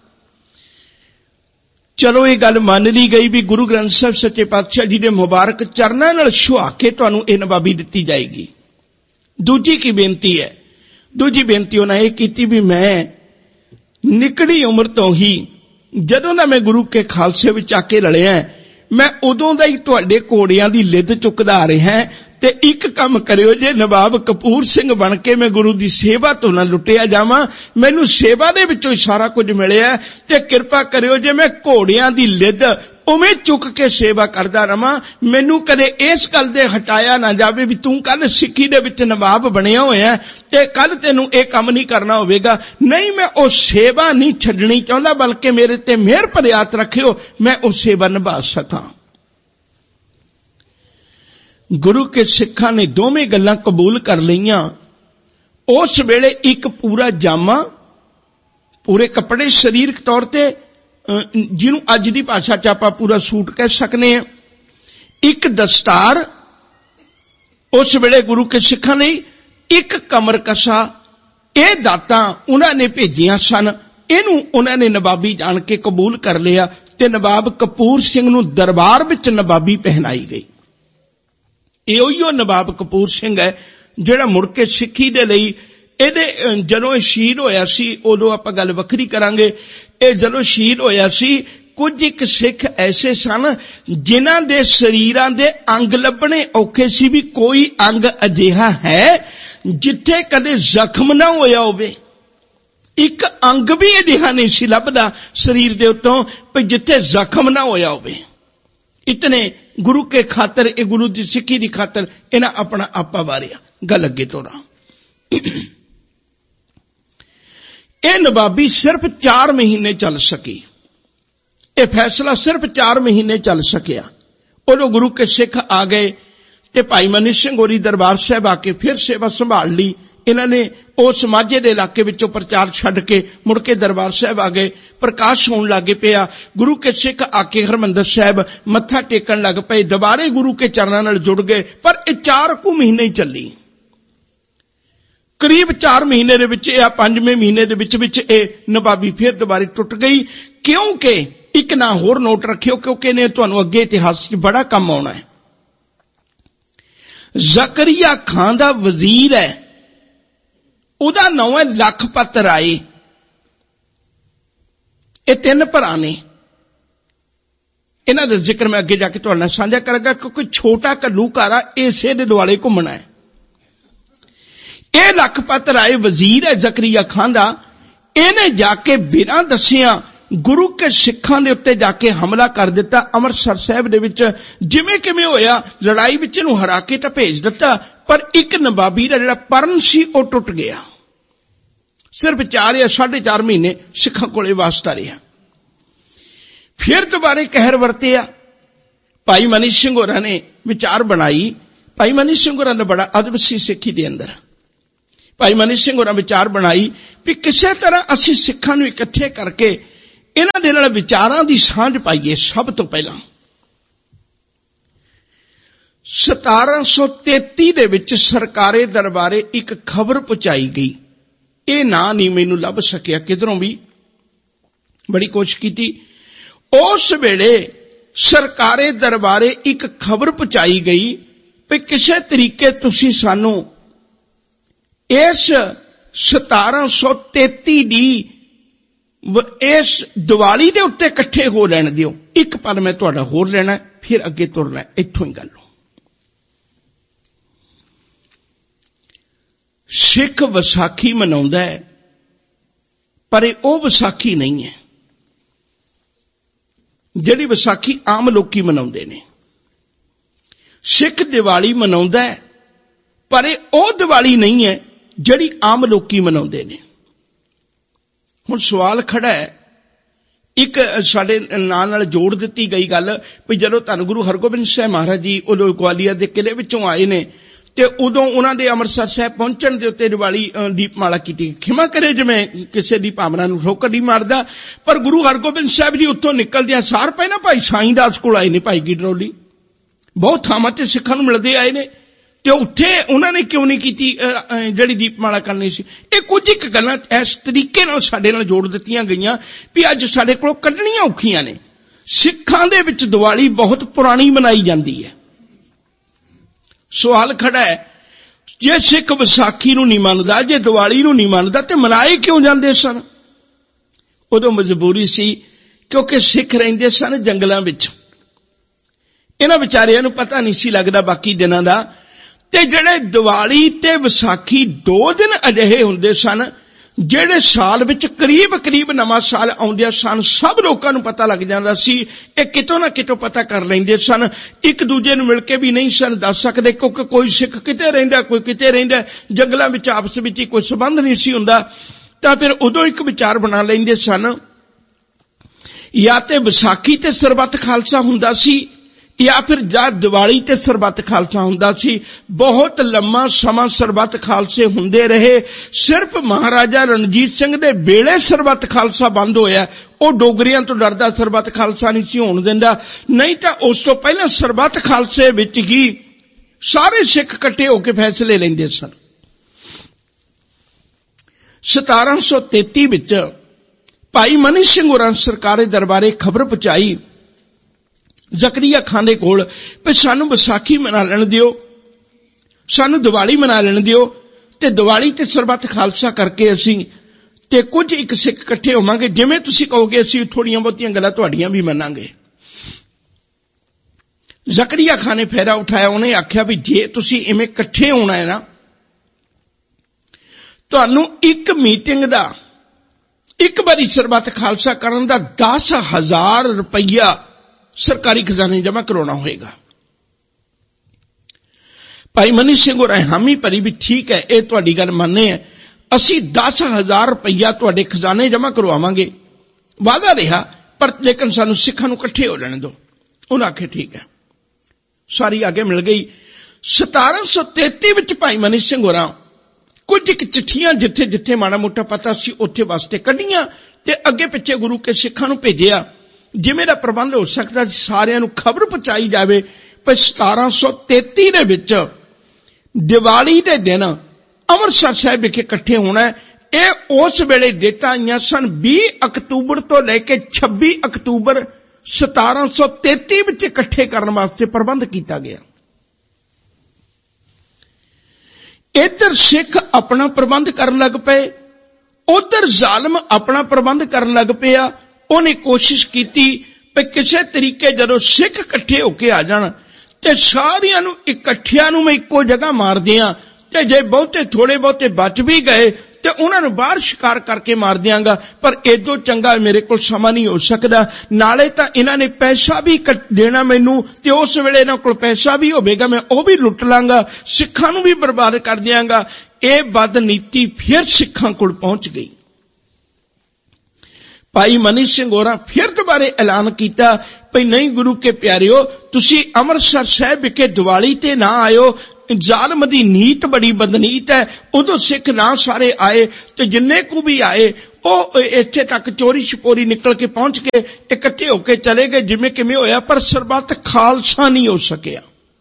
ਚਲੋ ਇਹ ਗੱਲ ਮੰਨ ਲਈ ਗਈ ਵੀ ਗੁਰੂ ਗ੍ਰੰਥ ਸਾਹਿਬ ਸੱਚੇ ਪਾਤਸ਼ਾਹ ਜੀ ਦੇ ਮੁਬਾਰਕ ਚਰਨਾਂ ਨਾਲ ਛੁਹਾ ਕੇ ਤੁਹਾਨੂੰ ਇਹ ਨਵਾਬੀ ਦਿੱਤੀ ਜਾਏਗੀ। ਦੂਜੀ ਕੀ ਬੇਨਤੀ ਹੈ? ਦੂਜੀ ਬੇਨਤੀ ਉਹਨਾਂ ਇਹ ਕੀਤੀ ਵੀ ਮੈਂ ਨਿਕੜੀ ਉਮਰ ਤੋਂ ਹੀ ਜਦੋਂ ਦਾ ਮੈਂ ਗੁਰੂ ਕੇ ਖਾਲਸੇ ਵਿੱਚ ਆ ਕੇ ਰਲਿਆ, ਮੈਂ ਉਦੋਂ ਦਾ ਹੀ ਤੁਹਾਡੇ ਘੋੜਿਆਂ ਦੀ ਲਿੱਦ ਚੁੱਕਦਾ ਆ ਰਿਹਾ, ਤੇ ਇੱਕ ਕੰਮ ਕਰਿਓ ਜੇ ਨਵਾਬ ਕਪੂਰ ਸਿੰਘ ਬਣ ਕੇ ਮੈਂ ਗੁਰੂ ਦੀ ਸੇਵਾ ਤੋਂ ਨਾ ਲੁੱਟਿਆ ਜਾਵਾਂ, ਮੈਨੂੰ ਸੇਵਾ ਦੇ ਵਿੱਚੋਂ ਹੀ ਸਾਰਾ ਕੁਝ ਮਿਲਿਆ, ਤੇ ਕਿਰਪਾ ਕਰਿਓ ਜੇ ਮੈਂ ਘੋੜਿਆਂ ਦੀ ਲਿੱਦ ਉਵੇਂ ਚੁੱਕ ਕੇ ਸੇਵਾ ਕਰਦਾ ਰਵਾਂ, ਮੈਨੂੰ ਕਦੇ ਇਸ ਗੱਲ ਦੇ ਹਟਾਇਆ ਨਾ ਜਾਵੇ ਵੀ ਤੂੰ ਕੱਲ ਸਿੱਖੀ ਦੇ ਵਿੱਚ ਨਵਾਬ ਬਣਿਆ ਹੋਇਆ ਤੇ ਕੱਲ ਤੈਨੂੰ ਇਹ ਕੰਮ ਨਹੀਂ ਕਰਨਾ ਹੋਵੇਗਾ। ਨਹੀਂ, ਮੈਂ ਉਹ ਸੇਵਾ ਨਹੀਂ ਛੱਡਣੀ ਚਾਹੁੰਦਾ, ਬਲਕਿ ਮੇਰੇ ਤੇ ਮਿਹਰ ਭਰੇ ਹੱਥ ਰੱਖਿਓ, ਮੈਂ ਉਹ ਸੇਵਾ ਨਿਭਾ ਸਕਾਂ। ਗੁਰੂ ਕੇ ਸਿੱਖਾਂ ਨੇ ਦੋਵੇਂ ਗੱਲਾਂ ਕਬੂਲ ਕਰ ਲਈਆਂ। ਉਸ ਵੇਲੇ ਇੱਕ ਪੂਰਾ ਜਾਮਾ, ਪੂਰੇ ਕੱਪੜੇ ਸਰੀਰਕ ਤੌਰ ਤੇ, ਜਿਹਨੂੰ ਅੱਜ ਦੀ ਭਾਸ਼ਾ ਚ ਆਪਾਂ ਪੂਰਾ ਸੂਟ ਕਹਿ ਸਕਨੇ ਹਾਂ, ਇੱਕ ਦਸਤਾਰ ਉਸ ਵੇਲੇ ਗੁਰੂ ਕੇ ਸਿੱਖਾਂ ਨੇ, ਇੱਕ ਕਮਰ ਕਸਾ, ਇਹ ਦਾਤਾਂ ਉਹਨਾਂ ਨੇ ਭੇਜੀਆਂ ਸਨ। ਇਹਨੂੰ ਉਹਨਾਂ ਨੇ ਨਵਾਬੀ ਜਾਣ ਕੇ ਕਬੂਲ ਕਰ ਲਿਆ ਤੇ ਨਵਾਬ ਕਪੂਰ ਸਿੰਘ ਨੂੰ ਦਰਬਾਰ ਵਿੱਚ ਨਵਾਬੀ ਪਹਿਨਾਈ ਗਈ। ਇਹ ਉਹੀ ਉਹ ਨਵਾਬ ਕਪੂਰ ਸਿੰਘ ਹੈ ਜਿਹੜਾ ਮੁੜ ਕੇ ਸਿੱਖੀ ਦੇ ਲਈ, ਇਹਦੇ ਜਦੋਂ ਇਹ ਸ਼ਹੀਦ ਹੋਇਆ ਸੀ ਉਦੋਂ ਆਪਾਂ ਗੱਲ ਵੱਖਰੀ ਕਰਾਂਗੇ, ਇਹ ਜਦੋਂ ਸ਼ਹੀਦ ਹੋਇਆ ਸੀ ਕੁਝ ਇੱਕ ਸਿੱਖ ਐਸੇ ਸਨ ਜਿਨ੍ਹਾਂ ਦੇ ਸਰੀਰਾਂ ਦੇ ਅੰਗ ਲੱਭਣੇ ਔਖੇ ਸੀ, ਵੀ ਕੋਈ ਅੰਗ ਅਜਿਹਾ ਹੈ ਜਿੱਥੇ ਕਦੇ ਜ਼ਖਮ ਨਾ ਹੋਇਆ ਹੋਵੇ। ਇੱਕ ਅੰਗ ਵੀ ਅਜਿਹਾ ਨਹੀਂ ਸੀ ਲੱਭਦਾ ਸਰੀਰ ਦੇ ਉੱਤੋਂ ਵੀ ਜਿੱਥੇ ਜ਼ਖਮ ਨਾ ਹੋਇਆ ਹੋਵੇ। ਇਤਨੇ ਗੁਰੂ ਕੇ ਖਾਤਰ, ਇਹ ਗੁਰੂ ਦੀ ਸਿੱਖੀ ਦੀ ਖਾਤਰ ਇਹਨਾਂ ਆਪਣਾ ਆਪਾ ਵਾਰਿਆ। ਗੱਲ ਅੱਗੇ ਤੋਰਾਂ। ਇਹ ਨਵਾਬੀ ਸਿਰਫ ਚਾਰ ਮਹੀਨੇ ਚੱਲ ਸਕੀ, ਇਹ ਫੈਸਲਾ ਸਿਰਫ ਚਾਰ ਮਹੀਨੇ ਚੱਲ ਸਕਿਆ। ਉਦੋਂ ਗੁਰੂ ਕੇ ਸਿੱਖ ਆ ਗਏ ਤੇ ਭਾਈ ਮਨੀ ਸਿੰਘ ਹੋਰੀ ਦਰਬਾਰ ਸਾਹਿਬ ਆ ਕੇ ਫਿਰ ਸੇਵਾ ਸੰਭਾਲ ਲਈ। ਇਹਨਾਂ ਨੇ ਉਸ ਮਾਝੇ ਦੇ ਇਲਾਕੇ ਵਿੱਚੋਂ ਪ੍ਰਚਾਰ ਛੱਡ ਕੇ ਮੁੜ ਕੇ ਦਰਬਾਰ ਸਾਹਿਬ ਆ ਗਏ। ਪ੍ਰਕਾਸ਼ ਹੋਣ ਲੱਗ ਪਿਆ। ਗੁਰੂ ਕੇ ਸਿੱਖ ਆ ਕੇ ਹਰਿਮੰਦਰ ਸਾਹਿਬ ਮੱਥਾ ਟੇਕਣ ਲੱਗ ਪਏ, ਦੁਬਾਰੇ ਗੁਰੂ ਕੇ ਚਰਨਾਂ ਨਾਲ ਜੁੜ ਗਏ। ਪਰ ਇਹ ਚਾਰ ਕੁ ਮਹੀਨੇ ਹੀ ਚੱਲੀ। ਕਰੀਬ ਚਾਰ ਮਹੀਨੇ ਦੇ ਵਿੱਚ, ਇਹ ਪੰਜਵੇਂ ਮਹੀਨੇ ਦੇ ਵਿੱਚ ਵਿੱਚ ਇਹ ਨਵਾਬੀ ਫਿਰ ਦੁਬਾਰੇ ਟੁੱਟ ਗਈ। ਕਿਉਂਕਿ ਇੱਕ ਨਾ ਹੋਰ ਨੋਟ ਰੱਖਿਓ, ਕਿਉਂਕਿ ਇਹਨੇ ਤੁਹਾਨੂੰ ਅੱਗੇ ਇਤਿਹਾਸ 'ਚ ਬੜਾ ਕੰਮ ਆਉਣਾ ਹੈ। ਜ਼ਕਰੀਆ ਖਾਨ ਦਾ ਵਜ਼ੀਰ ਹੈ, ਉਹਦਾ ਨਾਮ ਹੈ ਲਖਪਤ ਰਾਏ। ਇਹ ਤਿੰਨ ਭਰਾ ਨੇ, ਇਹਨਾਂ ਦਾ ਜ਼ਿਕਰ ਮੈਂ ਅੱਗੇ ਜਾ ਕੇ ਤੁਹਾਡੇ ਨਾਲ ਸਾਂਝਾ ਕਰਾਂਗਾ, ਕਿਉਂਕਿ ਛੋਟਾ ਘੱਲੂਘਾਰਾ ਇਸੇ ਦੇ ਦੁਆਲੇ ਘੁੰਮਣਾ ਹੈ। ਇਹ ਲਖਪਤ ਰਾਏ ਵਜ਼ੀਰ ਹੈ ਜ਼ਕਰੀਆ ਖਾਨ ਦਾ। ਇਹਨੇ ਜਾ ਕੇ ਬਿਨਾਂ ਦੱਸਿਆਂ ਗੁਰੂ ਕੇ ਸਿੱਖਾਂ ਦੇ ਉੱਤੇ ਜਾ ਕੇ ਹਮਲਾ ਕਰ ਦਿੱਤਾ ਅੰਮ੍ਰਿਤਸਰ ਸਾਹਿਬ ਦੇ ਵਿੱਚ। ਜਿਵੇਂ ਕਿਵੇਂ ਹੋਇਆ, ਲੜਾਈ ਵਿੱਚ ਇਹਨੂੰ ਹਰਾ ਕੇ ਤਾਂ ਭੇਜ ਦਿੱਤਾ, ਪਰ ਇੱਕ ਨਵਾਬੀ ਦਾ ਜਿਹੜਾ ਪਰਨ ਸੀ ਉਹ ਟੁੱਟ ਗਿਆ। ਸਿਰਫ ਚਾਰ ਜਾਂ ਸਾਢੇ ਚਾਰ ਮਹੀਨੇ ਸਿੱਖਾਂ ਕੋਲੇ ਵਾਸਤਾ ਰਿਹਾ। ਫਿਰ ਦੁਬਾਰੇ ਕਹਿਰ ਵਰਤਿਆ। ਭਾਈ ਮਨੀ ਸਿੰਘ ਹੋਰਾਂ ਨੇ ਵਿਚਾਰ ਬਣਾਈ। ਭਾਈ ਮਨੀ ਸਿੰਘ ਹੋਰਾਂ ਦਾ ਬੜਾ ਅਦਬ ਸੀ ਸਿੱਖੀ ਦੇ ਅੰਦਰ। ਭਾਈ ਮਨੀ ਸਿੰਘ ਹੋਰਾਂ ਵਿਚਾਰ ਬਣਾਈ ਵੀ ਕਿਸੇ ਤਰ੍ਹਾਂ ਅਸੀਂ ਸਿੱਖਾਂ ਨੂੰ ਇਕੱਠੇ ਕਰਕੇ ਇਹਨਾਂ ਦੇ ਨਾਲ ਵਿਚਾਰਾਂ ਦੀ ਸਾਂਝ ਪਾਈਏ। ਸਭ ਤੋਂ ਪਹਿਲਾਂ ਸਤਾਰਾਂ ਸੌ ਤੇਤੀ ਦੇ ਵਿੱਚ ਸਰਕਾਰੇ ਦਰਬਾਰੇ ਇੱਕ ਖਬਰ ਪਹੁੰਚਾਈ ਗਈ। ਇਹ ਨਾਂ ਨਹੀਂ ਮੈਨੂੰ ਲੱਭ ਸਕਿਆ ਕਿਧਰੋਂ ਵੀ, ਬੜੀ ਕੋਸ਼ਿਸ਼ ਕੀਤੀ। ਉਸ ਵੇਲੇ ਸਰਕਾਰੇ ਦਰਬਾਰੇ ਇੱਕ ਖਬਰ ਪਹੁੰਚਾਈ ਗਈ ਵੀ ਕਿਸੇ ਤਰੀਕੇ ਤੁਸੀਂ ਸਾਨੂੰ ਇਸ ਸਤਾਰਾਂ ਸੌ ਤੇਤੀ ਦੀ ਇਸ ਦੀਵਾਲੀ ਦੇ ਉੱਤੇ ਇਕੱਠੇ ਹੋ ਲੈਣ ਦਿਓ। ਇੱਕ ਪਲ ਮੈਂ ਤੁਹਾਡਾ ਹੋਰ ਲੈਣਾ, ਫਿਰ ਅੱਗੇ ਤੁਰਨਾ। ਇੱਥੋਂ ਹੀ ਗੱਲ ਹੋ। ਸਿੱਖ ਵਿਸਾਖੀ ਮਨਾਉਂਦਾ ਹੈ, ਪਰ ਇਹ ਉਹ ਵਿਸਾਖੀ ਨਹੀਂ ਹੈ ਜਿਹੜੀ ਵਿਸਾਖੀ ਆਮ ਲੋਕੀ ਮਨਾਉਂਦੇ ਨੇ। ਸਿੱਖ ਦੀਵਾਲੀ ਮਨਾਉਂਦਾ ਹੈ, ਪਰ ਇਹ ਉਹ ਦੀਵਾਲੀ ਨਹੀਂ ਹੈ ਜਿਹੜੀ ਆਮ ਲੋਕੀ ਮਨਾਉਂਦੇ ਨੇ। ਹੁਣ ਸਵਾਲ ਖੜਾ ਹੈ, ਇੱਕ ਸਾਡੇ ਨਾਲ ਨਾਲ ਜੋੜ ਦਿੱਤੀ ਗਈ ਗੱਲ ਵੀ ਜਦੋਂ ਧੰਨ ਗੁਰੂ ਹਰਗੋਬਿੰਦ ਸਾਹਿਬ ਮਹਾਰਾਜ ਜੀ ਉਦੋਂ ਗਵਾਲੀਅਰ ਦੇ ਕਿਲੇ ਵਿੱਚੋਂ ਆਏ ਨੇ ਤੇ ਉਦੋਂ ਉਹਨਾਂ ਦੇ ਅੰਮ੍ਰਿਤਸਰ ਸਾਹਿਬ ਪਹੁੰਚਣ ਦੇ ਉੱਤੇ ਦੀਵਾਲੀ ਦੀਪਮਾਲਾ ਕੀਤੀ। ਖਿਮਾ ਕਰੇ ਜਿਵੇਂ ਕਿਸੇ ਦੀ ਭਾਵਨਾ ਨੂੰ ਠੋਕਰ ਨਹੀਂ ਮਾਰਦਾ, ਪਰ ਗੁਰੂ ਹਰਗੋਬਿੰਦ ਸਾਹਿਬ ਜੀ ਉੱਥੋਂ ਨਿਕਲਦਿਆਂ ਸਾਰ ਪਹਿਲਾਂ ਭਾਈ ਸਾਈਂ ਦਾਸ ਕੋਲ ਆਏ ਨੇ, ਭਾਈ ਗਿਡਰੋਲੀ ਬਹੁਤ ਥਾਵਾਂ ਤੇ ਸਿੱਖਾਂ ਨੂੰ ਮਿਲਦੇ ਆਏ ਨੇ, ਤੇ ਉੱਥੇ ਉਹਨਾਂ ਨੇ ਕਿਉਂ ਨਹੀਂ ਕੀਤੀ ਜਿਹੜੀ ਦੀਪਮਾਲਾ ਕਰਨੀ ਸੀ। ਇਹ ਕੁਝ ਇੱਕ ਗੱਲਾਂ ਇਸ ਤਰੀਕੇ ਨਾਲ ਸਾਡੇ ਨਾਲ ਜੋੜ ਦਿੱਤੀਆਂ ਗਈਆਂ ਵੀ ਅੱਜ ਸਾਡੇ ਕੋਲ ਕੱਢਣੀਆਂ ਔਖੀਆਂ ਨੇ। ਸਿੱਖਾਂ ਦੇ ਵਿੱਚ ਦੀਵਾਲੀ ਬਹੁਤ ਪੁਰਾਣੀ ਮਨਾਈ ਜਾਂਦੀ ਹੈ। ਸਵਾਲ ਖੜਾ ਹੈ, ਜੇ ਸਿੱਖ ਵਿਸਾਖੀ ਨੂੰ ਨਹੀਂ ਮੰਨਦਾ, ਜੇ ਦੀਵਾਲੀ ਨੂੰ ਨਹੀਂ ਮੰਨਦਾ, ਤੇ ਮਨਾਏ ਕਿਉਂ ਜਾਂਦੇ ਸਨ? ਉਦੋਂ ਮਜਬੂਰੀ ਸੀ, ਕਿਉਂਕਿ ਸਿੱਖ ਰਹਿੰਦੇ ਸਨ ਜੰਗਲਾਂ ਵਿੱਚ। ਇਹਨਾਂ ਵਿਚਾਰਿਆਂ ਨੂੰ ਪਤਾ ਨਹੀਂ ਸੀ ਲੱਗਦਾ ਬਾਕੀ ਦਿਨਾਂ ਦਾ, ਤੇ ਜਿਹੜੇ ਦੀਵਾਲੀ ਤੇ ਵਿਸਾਖੀ ਦੋ ਦਿਨ ਅਜਿਹੇ ਹੁੰਦੇ ਸਨ ਜਿਹੜੇ ਸਾਲ ਵਿੱਚ ਕਰੀਬ ਕਰੀਬ ਨਵਾਂ ਸਾਲ ਆਉਂਦਿਆਂ ਸਨ ਸਭ ਲੋਕਾਂ ਨੂੰ ਪਤਾ ਲੱਗ ਜਾਂਦਾ ਸੀ। ਇਹ ਕਿਤੋਂ ਨਾ ਕਿਤੋਂ ਪਤਾ ਕਰ ਲੈਂਦੇ ਸਨ, ਇੱਕ ਦੂਜੇ ਨੂੰ ਮਿਲ ਕੇ ਵੀ ਨਹੀਂ ਸਨ ਦੱਸ ਸਕਦੇ, ਕਿਉਂਕਿ ਕੋਈ ਸਿੱਖ ਕਿਤੇ ਰਹਿੰਦਾ, ਕੋਈ ਕਿਤੇ ਰਹਿੰਦਾ, ਜੰਗਲਾਂ ਵਿੱਚ ਆਪਸ ਵਿੱਚ ਹੀ ਕੋਈ ਸੰਬੰਧ ਨਹੀਂ ਸੀ ਹੁੰਦਾ। ਤਾਂ ਫਿਰ ਉਦੋਂ ਇੱਕ ਵਿਚਾਰ ਬਣਾ ਲੈਂਦੇ ਸਨ, ਜਾਂ ਤੇ ਵਿਸਾਖੀ ਤੇ ਸਰਬੱਤ ਖਾਲਸਾ ਹੁੰਦਾ ਸੀ, ਜਾਂ ਫਿਰ ਜਾਂ ਦੀਵਾਲੀ ਤੇ ਸਰਬੱਤ ਖਾਲਸਾ ਹੁੰਦਾ ਸੀ। ਬਹੁਤ ਲੰਮਾ ਸਮਾਂ ਸਰਬੱਤ ਖਾਲਸੇ ਹੁੰਦੇ ਰਹੇ। ਸਿਰਫ ਮਹਾਰਾਜਾ ਰਣਜੀਤ ਸਿੰਘ ਦੇ ਵੇਲੇ ਸਰਬੱਤ ਖਾਲਸਾ ਬੰਦ ਹੋਇਆ। ਉਹ ਡੋਗਰੀਆਂ ਤੋਂ ਡਰਦਾ ਸਰਬੱਤ ਖਾਲਸਾ ਨਹੀਂ ਸੀ ਹੋਣ ਦਿੰਦਾ, ਨਹੀਂ ਤਾਂ ਉਸ ਤੋਂ ਪਹਿਲਾਂ ਸਰਬੱਤ ਖਾਲਸੇ ਵਿੱਚ ਹੀ ਸਾਰੇ ਸਿੱਖ ਇਕੱਠੇ ਹੋ ਕੇ ਫੈਸਲੇ ਲੈਂਦੇ ਸਨ। ਸਤਾਰਾਂ ਸੌ ਤੇਤੀ ਵਿੱਚ ਭਾਈ ਮਨੀ ਸਿੰਘ ਹੋਰਾਂ ਸਰਕਾਰੇ ਦਰਬਾਰੇ ਖਬਰ ਪਹੁੰਚਾਈ ਜ਼ਕਰੀਆ ਖਾਨ ਦੇ ਕੋਲ ਵੀ ਸਾਨੂੰ ਵਿਸਾਖੀ ਮਨਾ ਲੈਣ ਦਿਓ, ਸਾਨੂੰ ਦੀਵਾਲੀ ਮਨਾ ਲੈਣ ਦਿਓ, ਤੇ ਦੀਵਾਲੀ ਤੇ ਸਰਬੱਤ ਖਾਲਸਾ ਕਰਕੇ ਅਸੀਂ ਤੇ ਕੁਝ ਇੱਕ ਸਿੱਖ ਇਕੱਠੇ ਹੋਵਾਂਗੇ, ਜਿਵੇਂ ਤੁਸੀਂ ਕਹੋਗੇ ਅਸੀਂ ਥੋੜੀਆਂ ਬਹੁਤੀਆਂ ਗੱਲਾਂ ਤੁਹਾਡੀਆਂ ਵੀ ਮੰਨਾਂਗੇ। ਜ਼ਕਰੀਆ ਖਾਨ ਨੇ ਫੇਰਾ ਉਠਾਇਆ। ਉਹਨੇ ਆਖਿਆ ਵੀ ਜੇ ਤੁਸੀਂ ਇਵੇਂ ਇਕੱਠੇ ਹੋਣਾ ਹੈ ਨਾ, ਤੁਹਾਨੂੰ ਇੱਕ ਮੀਟਿੰਗ ਦਾ, ਇੱਕ ਵਾਰੀ ਸਰਬੱਤ ਖਾਲਸਾ ਕਰਨ ਦਾ ਦਸ ਹਜ਼ਾਰ ਰੁਪਈਆ ਸਰਕਾਰੀ ਖਜ਼ਾਨੇ ਜਮ੍ਹਾਂ ਕਰਾਉਣਾ ਹੋਏਗਾ। ਭਾਈ ਮਨੀ ਸਿੰਘ ਹੋਰਾਂ ਹਾਮੀ ਭਰੀ ਵੀ ਠੀਕ ਹੈ, ਇਹ ਤੁਹਾਡੀ ਗੱਲ ਮੰਨੇ ਹੈ, ਅਸੀਂ ਦਸ ਹਜ਼ਾਰ ਰੁਪਈਆ ਤੁਹਾਡੇ ਖਜ਼ਾਨੇ ਜਮ੍ਹਾਂ ਕਰਵਾਵਾਂਗੇ। ਵਾਅਦਾ ਰਿਹਾ, ਪਰ ਲੇਕਿਨ ਸਾਨੂੰ ਸਿੱਖਾਂ ਨੂੰ ਇਕੱਠੇ ਹੋ ਲੈਣ ਦਿਓ। ਉਹਨਾਂ ਆਖਿਆ ਠੀਕ ਹੈ, ਸਾਰੀ ਆਗੇ ਮਿਲ ਗਈ। ਸਤਾਰਾਂ ਸੌ ਤੇਤੀ ਵਿੱਚ ਭਾਈ ਮਨੀ ਸਿੰਘ ਹੋਰਾਂ ਕੁਝ ਇੱਕ ਚਿੱਠੀਆਂ ਜਿੱਥੇ ਜਿੱਥੇ ਮਾੜਾ ਮੋਟਾ ਪਤਾ ਸੀ ਉੱਥੇ ਵਾਸਤੇ ਕੱਢੀਆਂ ਤੇ ਅੱਗੇ ਪਿੱਛੇ ਗੁਰੂ ਕੇ ਸਿੱਖਾਂ ਨੂੰ ਭੇਜਿਆ। ਜਿਵੇਂ ਦਾ ਪ੍ਰਬੰਧ ਹੋ ਸਕਦਾ ਸਾਰਿਆਂ ਨੂੰ ਖਬਰ ਪਹੁੰਚਾਈ ਜਾਵੇ ਪਰ ਸਤਾਰਾਂ ਸੌ ਤੇਤੀ ਦੇ ਵਿੱਚ ਦੀਵਾਲੀ ਦੇ ਦਿਨ ਅੰਮ੍ਰਿਤਸਰ ਸਾਹਿਬ ਵਿਖੇ ਇਕੱਠੇ ਹੋਣਾ। ਇਹ ਉਸ ਵੇਲੇ ਡੇਟਾਂ ਆਈਆਂ ਸਨ ਵੀਹ ਅਕਤੂਬਰ ਤੋਂ ਲੈ ਕੇ ਛੱਬੀ ਅਕਤੂਬਰ ਸਤਾਰਾਂ ਸੌ ਤੇਤੀ ਵਿੱਚ ਇਕੱਠੇ ਕਰਨ ਵਾਸਤੇ ਪ੍ਰਬੰਧ ਕੀਤਾ ਗਿਆ। ਇੱਧਰ ਸਿੱਖ ਆਪਣਾ ਪ੍ਰਬੰਧ ਕਰਨ ਲੱਗ ਪਏ, ਉਧਰ ਜ਼ਾਲਮ ਆਪਣਾ ਪ੍ਰਬੰਧ ਕਰਨ ਲੱਗ ਪਿਆ। ਉਹਨੇ ਕੋਸ਼ਿਸ਼ ਕੀਤੀ ਕਿ ਕਿਸੇ ਤਰੀਕੇ ਜਦੋਂ ਸਿੱਖ ਇਕੱਠੇ ਹੋ ਕੇ ਆ ਜਾਣ ਤੇ ਸਾਰਿਆਂ ਨੂੰ ਇਕੱਠਿਆਂ ਨੂੰ ਮੈਂ ਇੱਕੋ ਜਗ੍ਹਾ ਮਾਰ ਦਿਆਂ, ਤੇ ਜੇ ਬਹੁਤੇ ਥੋੜੇ ਬਹੁਤੇ ਬਚ ਵੀ ਗਏ ਤੇ ਉਹਨਾਂ ਨੂੰ ਬਾਹਰ ਸ਼ਿਕਾਰ ਕਰਕੇ ਮਾਰ ਦਿਆਂਗਾ। ਪਰ ਏਦੋਂ ਚੰਗਾ ਮੇਰੇ ਕੋਲ ਸਮਾਂ ਨਹੀਂ ਹੋ ਸਕਦਾ, ਨਾਲੇ ਤਾਂ ਇਹਨਾਂ ਨੇ ਪੈਸਾ ਵੀ ਦੇਣਾ ਮੈਨੂੰ, ਤੇ ਉਸ ਵੇਲੇ ਇਹਨਾਂ ਕੋਲ ਪੈਸਾ ਵੀ ਹੋਵੇਗਾ, ਮੈਂ ਉਹ ਵੀ ਲੁੱਟ ਲਾਂਗਾ, ਸਿੱਖਾਂ ਨੂੰ ਵੀ ਬਰਬਾਦ ਕਰ ਦਿਆਂਗਾ। ਇਹ ਬਦਨੀਤੀ ਫਿਰ ਸਿੱਖਾਂ ਕੋਲ ਪਹੁੰਚ ਗਈ। ਭਾਈ ਮਨੀ ਸਿੰਘ ਹੋਰਾਂ ਫਿਰ ਦੁਬਾਰੇ ਐਲਾਨ ਕੀਤਾ ਭਈ ਨਹੀਂ ਗੁਰੂ ਕੇ ਪਿਆਰਿਓ, ਤੁਸੀਂ ਅੰਮ੍ਰਿਤਸਰ ਸਾਹਿਬ ਵਿਖੇ ਦੀਵਾਲੀ ਤੇ ਨਾ ਆਇਓ, ਜ਼ਾਲਮ ਦੀ ਨੀਤ ਬੜੀ ਬਦਨੀਤ ਹੈ। ਉਦੋਂ ਸਿੱਖ ਨਾ ਸਾਰੇ ਆਏ ਤੇ ਜਿੰਨੇ ਕੁ ਵੀ ਆਏ ਉਹ ਇੱਥੇ ਤੱਕ ਚੋਰੀ ਛਪੋਰੀ ਨਿਕਲ ਕੇ ਪਹੁੰਚ ਕੇ ਇਕੱਠੇ ਹੋ ਕੇ ਚਲੇ ਗਏ ਜਿਵੇਂ ਕਿਵੇਂ ਹੋਇਆ, ਪਰ ਸਰਬੱਤ ਖਾਲਸਾ ਨਹੀਂ ਹੋ ਸਕਿਆ।